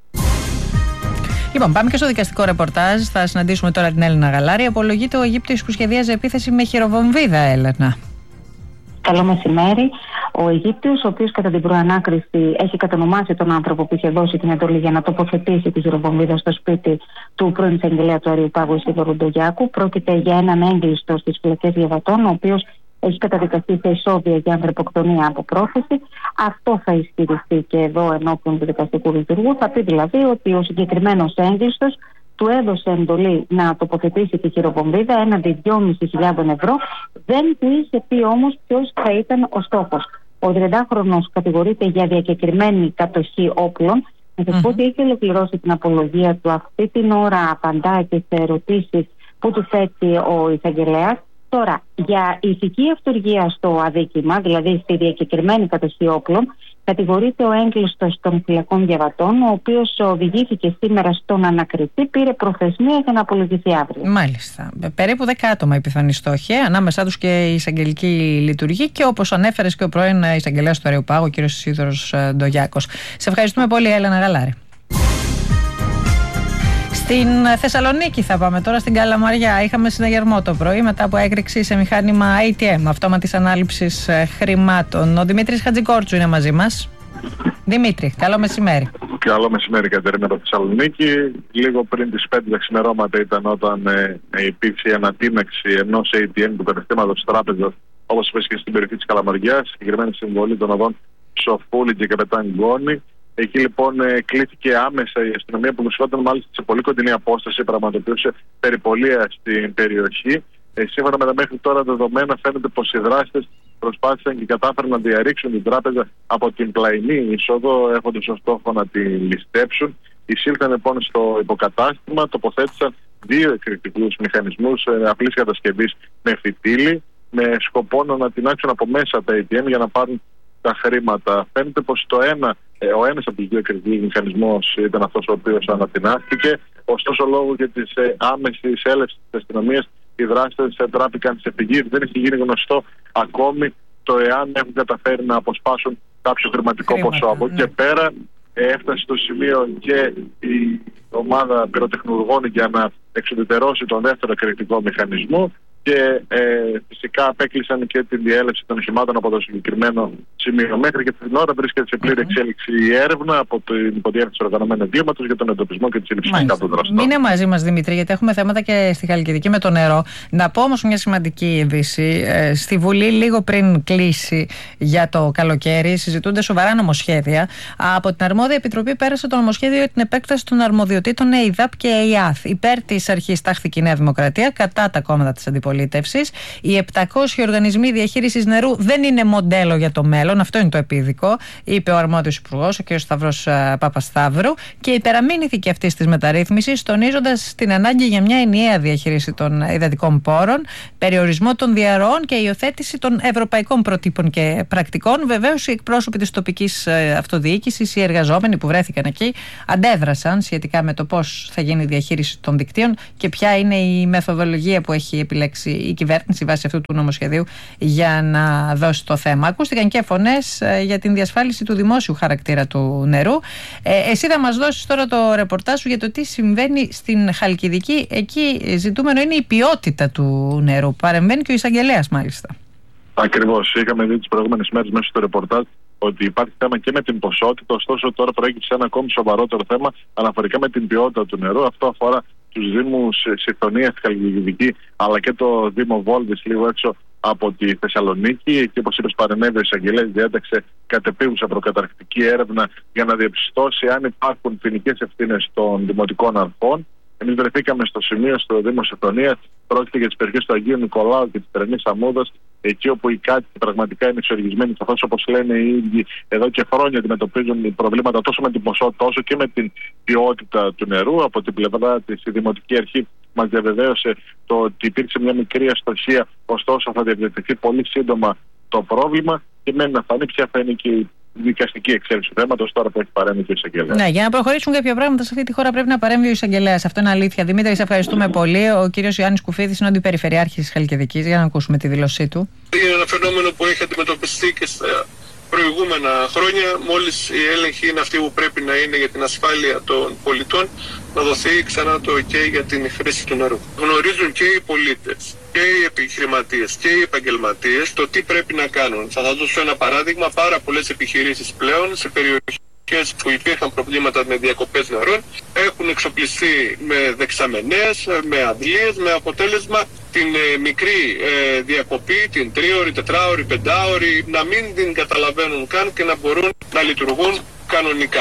[SPEAKER 2] Λοιπόν, πάμε και στο δικαστικό ρεπορτάζ. Θα συναντήσουμε τώρα την Έλενα Γαλάρη. Απολογείται ο Αιγύπτιος που σχεδίαζε επίθεση με χειροβομβίδα, Έλενα.
[SPEAKER 6] Καλό μεσημέρι. Ο Αιγύπτιος, ο οποίος κατά την προανάκριση έχει κατονομάσει τον άνθρωπο που είχε δώσει την εντολή για να τοποθετήσει τη χειροβομβίδα στο σπίτι του πρώην εισαγγελέα του Αριοπάγου Ισίδωρου Ντογιάκου, πρόκειται για έναν έγκλειστο στις φυλακές Γεβατών, ο οποίος έχει καταδικαστεί σε ισόβια για ανθρωποκτονία από πρόθεση. Αυτό θα ισχυριστεί και εδώ ενώπιον του δικαστικού λειτουργού. Θα πει δηλαδή ότι ο συγκεκριμένος έγκλειστος του έδωσε εντολή να τοποθετήσει τη χειροβομβίδα έναντι 2.500 ευρώ. Δεν του είχε πει όμως ποιος θα ήταν ο στόχος. Ο 30χρονος κατηγορείται για διακεκριμένη κατοχή όπλων. Να σας πω ότι έχει ολοκληρώσει την απολογία του. Αυτή την ώρα απαντά και σε ερωτήσεις που του θέτει ο εισαγγελέας. Τώρα, για ηθική αυτουργία στο αδίκημα, δηλαδή στη διακεκριμένη κατοχή όπλων, κατηγορείται ο έγκλειστος των φυλακών Γεβατών, ο οποίος οδηγήθηκε σήμερα στον ανακριτή, πήρε προθεσμία για να απολογηθεί αύριο.
[SPEAKER 2] Μάλιστα. Περίπου 10 άτομα η πιθανή στόχη, ανάμεσά τους και η εισαγγελική λειτουργή και όπως ανέφερες και ο πρώην εισαγγελέας του Αριοπάγου, ο κ. Ισίδωρος Ντογιάκος. Σε ευχαριστούμε πολύ, Έλενα Γαλάρη. Στην Θεσσαλονίκη θα πάμε τώρα, στην Καλαμαριά. Είχαμε συναγερμό το πρωί μετά από έκρηξη σε μηχάνημα ATM, αυτόματης ανάληψης χρημάτων. Ο Δημήτρης Χατζικόρτσου είναι μαζί μας. Δημήτρη, καλό μεσημέρι.
[SPEAKER 8] Καλό μεσημέρι, Κατερίνα, από Θεσσαλονίκη. Λίγο πριν τις 5 τα ξημερώματα ήταν όταν υπήρξε η ανατείναξη ενός ATM του καταστήματος τράπεζας, όπως είπες και στην περιοχή της Καλαμαριάς, συγκεκριμένη συμβολή των οδών Σοφούλη και Καπετάνγκόνη. Εκεί λοιπόν κλήθηκε άμεσα η αστυνομία που βρισκόταν μάλιστα σε πολύ κοντινή απόσταση, πραγματοποιούσε περιπολία στην περιοχή. Σύμφωνα με τα μέχρι τώρα δεδομένα, φαίνεται πως οι δράστες προσπάθησαν και κατάφεραν να διαρρήξουν την τράπεζα από την πλαϊνή είσοδο, έχοντας ως στόχο να τη ληστέψουν. Εισήλθαν λοιπόν στο υποκατάστημα, τοποθέτησαν 2 εκρηκτικούς μηχανισμούς απλής κατασκευής με φυτίλι, με σκοπό να ανατινάξουν από μέσα τα ATM για να πάρουν τα χρήματα. Φαίνεται πως ο ένας από τους 2 εκρηκτικούς μηχανισμούς ήταν αυτός ο οποίος ανατινάχθηκε. Ωστόσο, λόγω και της άμεσης έλευσης της αστυνομίας, οι δράστες τράπηκαν σε φυγή. Δεν έχει γίνει γνωστό ακόμη το εάν έχουν καταφέρει να αποσπάσουν κάποιο χρηματικό ποσό. Από εκεί και πέρα έφτασε στο σημείο και η ομάδα πυροτεχνουργών για να εξουδετερώσει τον δεύτερο εκρηκτικό μηχανισμό. και φυσικά απέκλεισαν και την διέλευση των οχημάτων από το συγκεκριμένο σημείο. Μέχρι και την ώρα βρίσκεται σε πλήρη εξέλιξη η έρευνα από την Υποδιεύθυνση Οργανωμένου Εγκλήματος για τον εντοπισμό και τη σύλληψη των δραστών.
[SPEAKER 2] Μείνε μαζί μας, Δημήτρη, γιατί έχουμε θέματα και στη Χαλκιδική με το νερό. Να πω όμως μια σημαντική είδηση. Στη Βουλή, λίγο πριν κλείσει για το καλοκαίρι, συζητούνται σοβαρά νομοσχέδια. Από την αρμόδια επιτροπή πέρασε το νομοσχέδιο για την επέκταση των αρμοδιοτήτων ΕΙΔΑΠ και ΕΙΑΘ. Υπέρ της αρχής τάχθηκε η Νέα Δημοκρατία, κατά τα κόμματα της αντιπολίτευσης. Οι 700 οργανισμοί διαχείρισης νερού δεν είναι μοντέλο για το μέλλον. Αυτό είναι το επίδικο, είπε ο αρμόδιος υπουργός, ο κ. Σταυρός Παπασταύρου, και υπεραμείνηθηκε αυτής της μεταρρύθμισης, τονίζοντας την ανάγκη για μια ενιαία διαχείριση των υδατικών πόρων, περιορισμό των διαρροών και υιοθέτηση των ευρωπαϊκών προτύπων και πρακτικών. Βεβαίως, οι εκπρόσωποι της τοπικής αυτοδιοίκησης, οι εργαζόμενοι που βρέθηκαν εκεί, αντέδρασαν σχετικά με το πώς θα γίνει η διαχείριση των δικτύων και ποια είναι η μεθοδολογία που έχει επιλέξει η κυβέρνηση βάσει αυτού του νομοσχεδίου για να δώσει το θέμα. Ακούστηκαν και φωνές για την διασφάλιση του δημόσιου χαρακτήρα του νερού. Εσύ θα μας δώσεις τώρα το ρεπορτάζ σου για το τι συμβαίνει στην Χαλκιδική. Εκεί ζητούμενο είναι η ποιότητα του νερού. Παρεμβαίνει και ο εισαγγελέας, μάλιστα.
[SPEAKER 8] Ακριβώς. Είχαμε δει τις προηγούμενες μέρες μέσα στο ρεπορτάζ ότι υπάρχει θέμα και με την ποσότητα, ωστόσο τώρα προέκυψε ένα ακόμη σοβαρότερο θέμα αναφορικά με την ποιότητα του νερού. Αυτό αφορά τους Δήμους Συθωνίας στη Χαλκιδική, αλλά και το Δήμο Βόλβης λίγο έξω από τη Θεσσαλονίκη. Εκεί, όπως είπες, παρενέβη ο εισαγγελέας, διέταξε κατεπίγουσα προκαταρκτική έρευνα για να διαπιστώσει αν υπάρχουν ποινικές ευθύνες των δημοτικών αρχών. Εμείς βρεθήκαμε στο σημείο στο Δήμο Συθωνίας. Πρόκειται για τις περιοχές του Αγίου Νικολάου και της Τρενής Αμμούδας, εκεί όπου οι κάτοικοι πραγματικά είναι εξοργισμένοι, καθώς όπως λένε οι ίδιοι εδώ και χρόνια αντιμετωπίζουν προβλήματα τόσο με την ποσότητα όσο και με την ποιότητα του νερού. Από την πλευρά της η Δημοτική Αρχή μας διαβεβαίωσε το ότι υπήρξε μια μικρή αστοχία, ωστόσο θα διαβεβαιωθεί πολύ σύντομα το πρόβλημα και μένει να φανεί ποια θα είναι και η δικαστική εξέλιξη του θέματος τώρα που έχει παρέμβει και ο εισαγγελέας.
[SPEAKER 2] Ναι, για να προχωρήσουν κάποια πράγματα σε αυτή τη χώρα πρέπει να παρέμβει ο εισαγγελέας. Αυτό είναι αλήθεια. Δημήτρη, σε ευχαριστούμε πολύ. Ο κύριος Ιωάννης Κουφίδης είναι ο αντιπεριφερειάρχης της Χαλκιδικής. Για να ακούσουμε τη δήλωσή του.
[SPEAKER 5] Είναι ένα φαινόμενο που έχει αντιμετωπιστεί και στα προηγούμενα χρόνια. Μόλις η έλεγχη είναι αυτή που πρέπει να είναι για την ασφάλεια των πολιτών, να δοθεί ξανά το OK για την χρήση του νερού. Γνωρίζουν και οι πολίτες και οι επιχειρηματίες και οι επαγγελματίες το τι πρέπει να κάνουν. Θα σας δώσω ένα παράδειγμα. Πάρα πολλές επιχειρήσεις πλέον σε περιοχές που υπήρχαν προβλήματα με διακοπές νερών έχουν εξοπλιστεί με δεξαμενές, με αντλίες, με αποτέλεσμα την μικρή διακοπή, την 3ωρη, 4ωρη, 5ωρη, να μην την καταλαβαίνουν καν και να μπορούν να λειτουργούν κανονικά.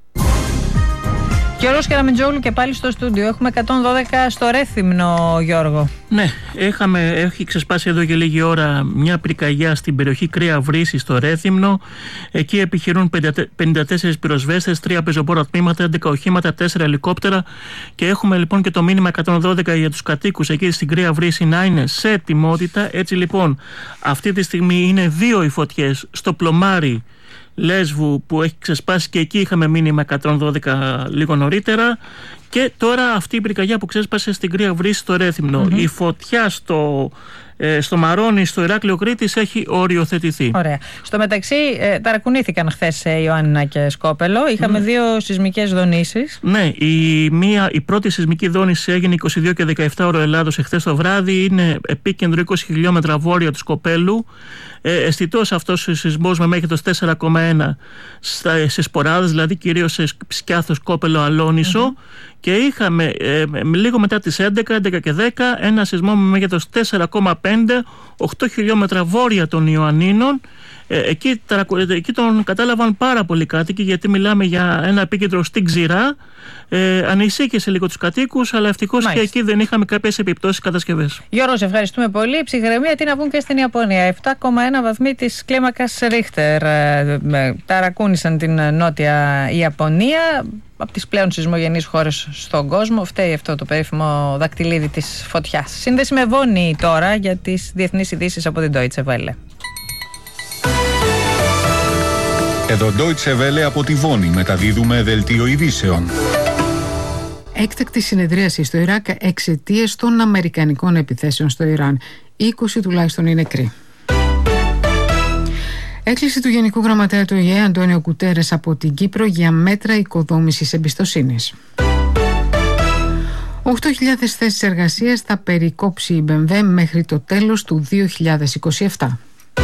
[SPEAKER 2] Γιώργος Καραμετζόγλου και πάλι στο στούντιο. Έχουμε 112 στο Ρέθυμνο, Γιώργο.
[SPEAKER 7] Ναι, έχει ξεσπάσει εδώ και λίγη ώρα μια πυρκαγιά στην περιοχή Κρέα Βρύση στο Ρέθυμνο. Εκεί επιχειρούν 54 πυροσβέστες, 3 πεζοπόρα τμήματα, 11 οχήματα, 4 ελικόπτερα. Και έχουμε λοιπόν και το μήνυμα 112 για τους κατοίκους εκεί στην Κρέα Βρύση να είναι σε ετοιμότητα. Έτσι λοιπόν, αυτή τη στιγμή είναι 2 οι φωτιές στο Πλωμάρι Λέσβου που έχει ξεσπάσει και εκεί είχαμε μήνυμα 112 λίγο νωρίτερα, και τώρα αυτή η πυρκαγιά που ξέσπασε στην Κρέα Βρύση στο Ρέθυμνο. Η φωτιά στο Μαρόνι, στο Ηράκλειο Κρήτης έχει οριοθετηθεί.
[SPEAKER 2] Ωραία. Στο μεταξύ ταρακουνήθηκαν χθες Ιωάννινα και Σκόπελο. Είχαμε 2 σεισμικές δονήσεις.
[SPEAKER 7] Ναι, η πρώτη σεισμική δόνηση έγινε 22 και 17 ώρα Ελλάδος εχθές το βράδυ. Είναι επίκεντρο 20 χιλιόμετρα βόρεια του Σκοπέλου. Αισθητός αυτός ο σεισμός με μέγεθος 4,1 σε σποράδες, δηλαδή κυρίως σε Σκιάθο, Σκόπελο, Αλόνισο. Και είχαμε λίγο μετά τις 11 και 10 ένα σεισμό με μέγεθος 4,5, 8 χιλιόμετρα βόρεια των Ιωαννίνων. Εκεί τον κατάλαβαν πάρα πολλοί κάτοικοι, γιατί μιλάμε για ένα επίκεντρο στην Ξηρά. Ανησύχησε λίγο τους κατοίκους, αλλά ευτυχώς και εκεί δεν είχαμε κάποιες επιπτώσεις κατασκευές.
[SPEAKER 2] Γιώργο, σε ευχαριστούμε πολύ. Ψυχραιμία, τι να πούν και στην Ιαπωνία. 7,1 βαθμοί της κλίμακας Ρίχτερ ταρακούνησαν την νότια Ιαπωνία. Από τις πλέον σεισμογενείς χώρες στον κόσμο. Φταίει αυτό το περίφημο δακτυλίδι της φωτιάς. Σύνδεση με Βόνη τώρα για τις διεθνείς ειδήσεις από την Deutsche Welle.
[SPEAKER 9] Εδώ Deutsche Welle από τη Βόνη μεταδίδουμε δελτίο ειδήσεων.
[SPEAKER 10] Έκτακτη συνεδρίαση στο Ιράκ εξαιτίας των αμερικανικών επιθέσεων στο Ιράν. 20 τουλάχιστον είναι νεκροί. Έκκληση του Γενικού Γραμματέα του ΟΗΕ Αντώνιο Γκουτέρες από την Κύπρο για μέτρα οικοδόμησης εμπιστοσύνης. 8.000 θέσεις εργασίας θα περικόψει η BMW μέχρι το τέλος του 2027.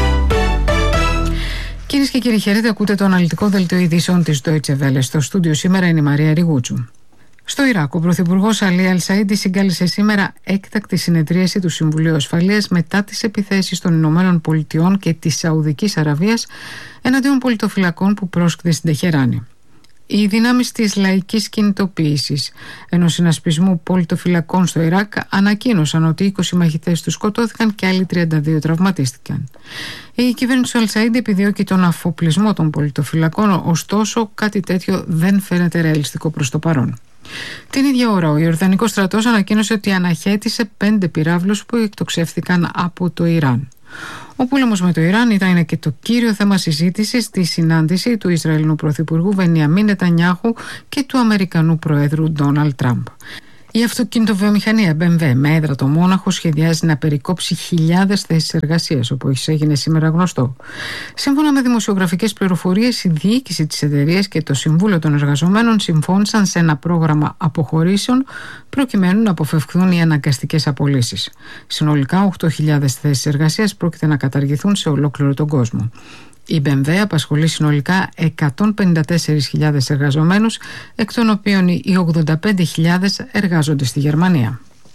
[SPEAKER 10] Κυρίες και κύριοι, χαίρετε, ακούτε το αναλυτικό δελτίο ειδήσεων της Deutsche Welle. Στο στούντιο σήμερα είναι η Μαρία Ριγούτσου. Στο Ιράκ, ο Πρωθυπουργός Αλί Αλ-Σαΐντι συγκάλεσε σήμερα έκτακτη συνεδρίαση του Συμβουλίου Ασφαλείας μετά τις επιθέσεις των Ηνωμένων Πολιτειών και της Σαουδικής Αραβίας εναντίον πολιτοφυλακών που πρόσκειται στην Τεχεράνη. Οι δυνάμεις της λαϊκής κινητοποίησης ενός συνασπισμού πολιτοφυλακών στο Ιράκ ανακοίνωσαν ότι 20 μαχητές τους σκοτώθηκαν και άλλοι 32 τραυματίστηκαν. Η κυβέρνηση του Αλ-Σαΐντι επιδιώκει τον αφοπλισμό των πολιτοφυλακών, ωστόσο κάτι τέτοιο δεν φαίνεται ρεαλιστικό προς το παρόν. Την ίδια ώρα, ο Ιορδανικός στρατός ανακοίνωσε ότι αναχέτησε 5 πυράβλους που εκτοξεύθηκαν από το Ιράν. Ο πόλεμος με το Ιράν ήταν και το κύριο θέμα συζήτησης στη συνάντηση του Ισραηλινού Πρωθυπουργού Μπενιαμίν Νετανιάχου και του Αμερικανού Προέδρου Ντόναλντ Τραμπ. Η αυτοκινητοβιομηχανία BMW με έδρα το Μόναχο σχεδιάζει να περικόψει χιλιάδες θέσεις εργασίας, όπως έγινε σήμερα γνωστό. Σύμφωνα με δημοσιογραφικές πληροφορίες, η διοίκηση της εταιρείας και το Συμβούλιο των Εργαζομένων συμφώνησαν σε ένα πρόγραμμα αποχωρήσεων προκειμένου να αποφευχθούν οι αναγκαστικές απολύσεις. Συνολικά 8.000 θέσεις εργασίας πρόκειται να καταργηθούν σε ολόκληρο τον κόσμο. Η BMW απασχολεί συνολικά 154.000 εργαζομένους, εκ των οποίων οι 85.000 εργάζονται στη Γερμανία.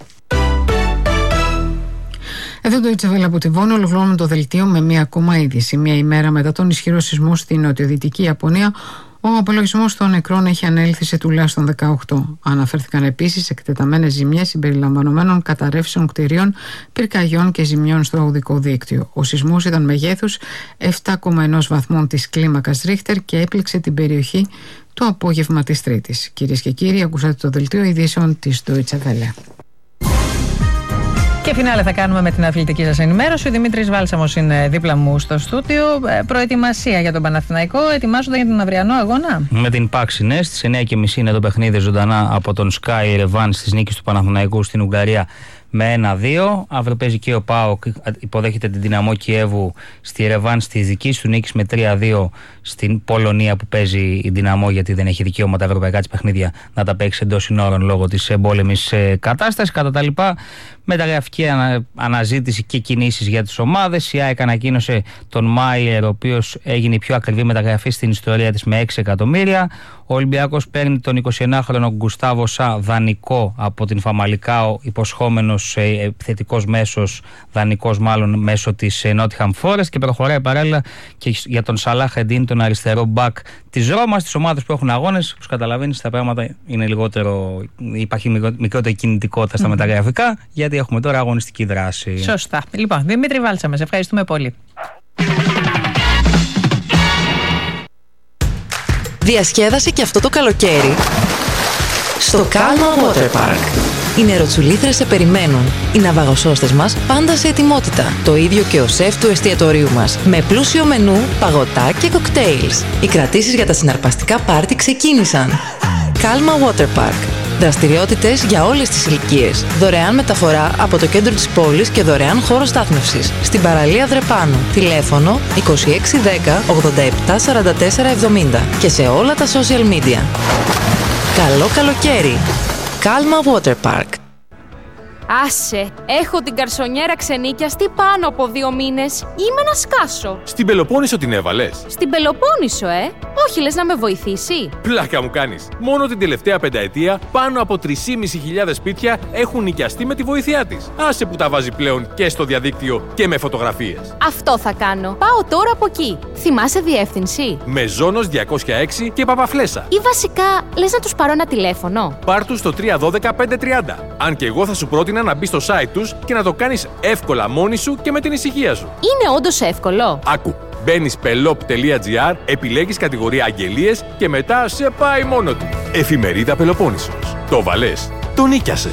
[SPEAKER 10] Εδώ το Deutsche Welle από τη Βόνη, ολοκληρώνουμε το δελτίο με μία ακόμα είδηση. Μία ημέρα μετά τον ισχυρό σεισμό στην νοτιοδυτική Ιαπωνία, ο απολογισμός των νεκρών έχει ανέλθει σε τουλάχιστον 18. Αναφέρθηκαν επίσης εκτεταμένες ζημιές συμπεριλαμβανομένων καταρρεύσεων κτηρίων, πυρκαγιών και ζημιών στο οδικό δίκτυο. Ο σεισμός ήταν μεγέθους 7,1 βαθμών της κλίμακας Ρίχτερ και έπληξε την περιοχή το απόγευμα της Τρίτης. Κυρίες και κύριοι, ακούσατε το δελτίο ειδήσεων της Deutsche Welle.
[SPEAKER 2] Και φινάλε θα κάνουμε με την αθλητική σας ενημέρωση. Ο Δημήτρης Βάλσαμος είναι δίπλα μου στο στούτιο. Προετοιμασία για τον Παναθηναϊκό. Ετοιμάζονται για τον αυριανό αγώνα.
[SPEAKER 11] Με την Πάξη, ναι. Στις 9.30 είναι το παιχνίδι ζωντανά από τον Sky Revan στις νίκες του Παναθηναϊκού στην Ουγγαρία με 1-2. Αύριο παίζει και ο ΠΑΟΚ, υποδέχεται την Δυναμό Κιέβου στη Ρεβάν τη δική του νίκη με 3-2 στην Πολωνία που παίζει η Δυναμό, γιατί δεν έχει δικαίωμα τα ευρωπαϊκά της παιχνίδια να τα παίξει εντός συνόρων λόγω της εμπόλεμης κατάστασης. Κατά τα λοιπά, μεταγραφική αναζήτηση και κινήσεις για τις ομάδες. Η ΑΕΚ ανακοίνωσε τον Μάιερ, ο οποίος έγινε η πιο ακριβή μεταγραφή στην ιστορία της με 6 εκατομμύρια. Ο Ολυμπιακός παίρνει τον 21χρονο Γκουστάβο Σα δανεικό από την Φαμαλικάο, υποσχόμενος επιθετικός μέσος, δανεικός μάλλον μέσω της Nottingham Forest, και προχωράει παράλληλα και για τον Σαλάχ Εντίν, τον αριστερό μπακ της Ρώμας. Τις ομάδες που έχουν αγώνες, όπως καταλαβαίνεις, τα πράγματα είναι λιγότερο, υπάρχει μικρότερη κινητικότητα στα μεταγραφικά, γιατί έχουμε τώρα αγωνιστική δράση.
[SPEAKER 2] Σωστά. Λοιπόν, Δημήτρη Βάλσαμε, σε ευχαριστούμε πολύ.
[SPEAKER 14] Διασκέδασε και αυτό το καλοκαίρι στο Calma Water Park. Οι νεροτσουλήθρες σε περιμένουν. Οι ναυαγοσώστες μας πάντα σε ετοιμότητα. Το ίδιο και ο σεφ του εστιατορίου μας. Με πλούσιο μενού, παγωτά και κοκτέιλς. Οι κρατήσεις για τα συναρπαστικά πάρτι ξεκίνησαν. Calma Water Park. Δραστηριότητες για όλες τις ηλικίες. Δωρεάν μεταφορά από το κέντρο της πόλης και δωρεάν χώρο στάθμευσης. Στην παραλία Δρεπάνου. Τηλέφωνο 2610 87 44 70 και σε όλα τα social media. Καλό καλοκαίρι. Calma Water Park.
[SPEAKER 15] Άσε, έχω την καρσονιέρα ξενίκιαστη πάνω από 2 μήνες. Είμαι να σκάσω.
[SPEAKER 16] Στην Πελοπόννησο την έβαλες?
[SPEAKER 15] Στην Πελοπόννησο, Όχι, λες να με βοηθήσει?
[SPEAKER 16] Πλάκα μου κάνεις. Μόνο την τελευταία πενταετία πάνω από 3.500 σπίτια έχουν νοικιαστεί με τη βοήθειά της. Άσε που τα βάζει πλέον και στο διαδίκτυο και με φωτογραφίες.
[SPEAKER 15] Αυτό θα κάνω. Πάω τώρα από εκεί. Θυμάσαι διεύθυνση?
[SPEAKER 16] Μεζόνος 206 και Παπαφλέσσα.
[SPEAKER 15] Ή βασικά, λες να τους πάρω ένα τηλέφωνο?
[SPEAKER 16] Πάρ' τους στο 312 530. Αν και εγώ θα σου πρότεινα να μπεις στο site τους και να το κάνεις εύκολα μόνη σου και με την ησυχία σου.
[SPEAKER 15] Είναι όντως εύκολο?
[SPEAKER 16] Άκου. Μπαίνεις pelop.gr, επιλέγεις κατηγορία αγγελίες και μετά σε πάει μόνο του. Εφημερίδα Πελοπόννησος. Το βαλές. Το νίκιασες.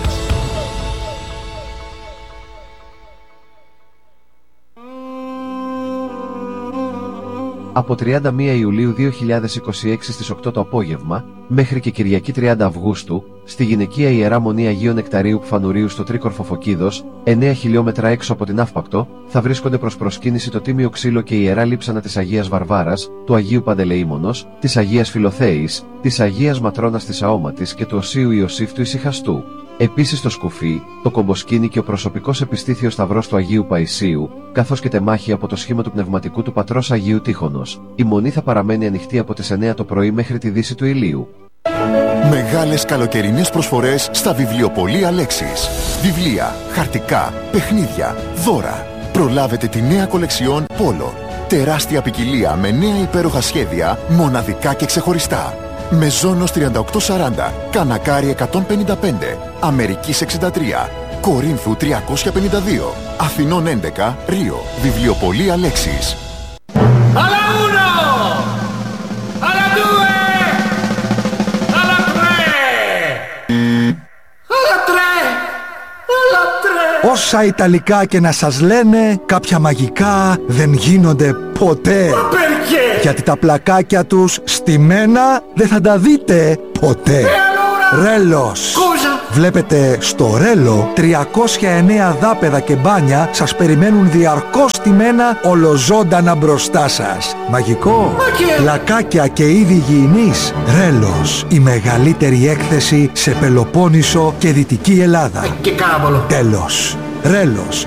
[SPEAKER 18] Από 31 Ιουλίου 2026 στις 8 το απόγευμα, μέχρι και Κυριακή 30 Αυγούστου, στη γυναικεία Ιερά Μονή Αγίου Νεκταρίου Πφανουρίου στο Τρίκορφο Φωκίδος, 9 χιλιόμετρα έξω από την Αύπακτο, θα βρίσκονται προς προσκύνηση το Τίμιο Ξύλο και η Ιερά Λείψανα της Αγίας Βαρβάρας, του Αγίου Παντελεήμονος, της Αγίας Φιλοθέης, της Αγίας Ματρώνας της Αόματης και του Οσίου Ιωσήφ του Ησυχαστού. Επίσης στο Σκουφί, το Κομποσκίνη και ο προσωπικός επιστήθιος σταυρός του Αγίου Παϊσίου, καθώς και τεμάχη από το σχήμα του πνευματικού του πατρός Αγίου Τύχωνος. Η μονή θα παραμένει ανοιχτή από τις 9 το πρωί μέχρι τη δύση του ηλίου.
[SPEAKER 12] Μεγάλες καλοκαιρινές προσφορές στα βιβλιοπωλεία Λέξης. Βιβλία, χαρτικά, παιχνίδια, δώρα. Προλάβετε τη νέα κολεξιόν Πόλο. Τεράστια ποικιλία με νέα υπέροχα σχέδια, μοναδικά και ξεχωριστά. Μεζόνος 3840, Κανακάρι 155, Αμερικής 63, Κορίνθου 352, Αθηνών 11, Ρίο. Βιβλιοπωλεία Λέξης.
[SPEAKER 13] Alla uno! Alla due! Alla tre! Alla tre! Alla tre!
[SPEAKER 17] Όσα Ιταλικά και να σας λένε, κάποια μαγικά δεν γίνονται ποτέ.
[SPEAKER 13] Perché?
[SPEAKER 17] Γιατί τα πλακάκια τους στημένα δεν θα τα δείτε ποτέ. Ρέλος. Βλέπετε στο Ρέλο 309 δάπεδα και μπάνια σας περιμένουν διαρκώς στημένα ολοζώντανα μπροστά σας. Μαγικό. Πλακάκια και είδη υγιεινής. Ρέλος. Η μεγαλύτερη έκθεση σε Πελοπόννησο και Δυτική Ελλάδα.
[SPEAKER 13] Και κάβολο.
[SPEAKER 17] Τέλος. Ρέλος.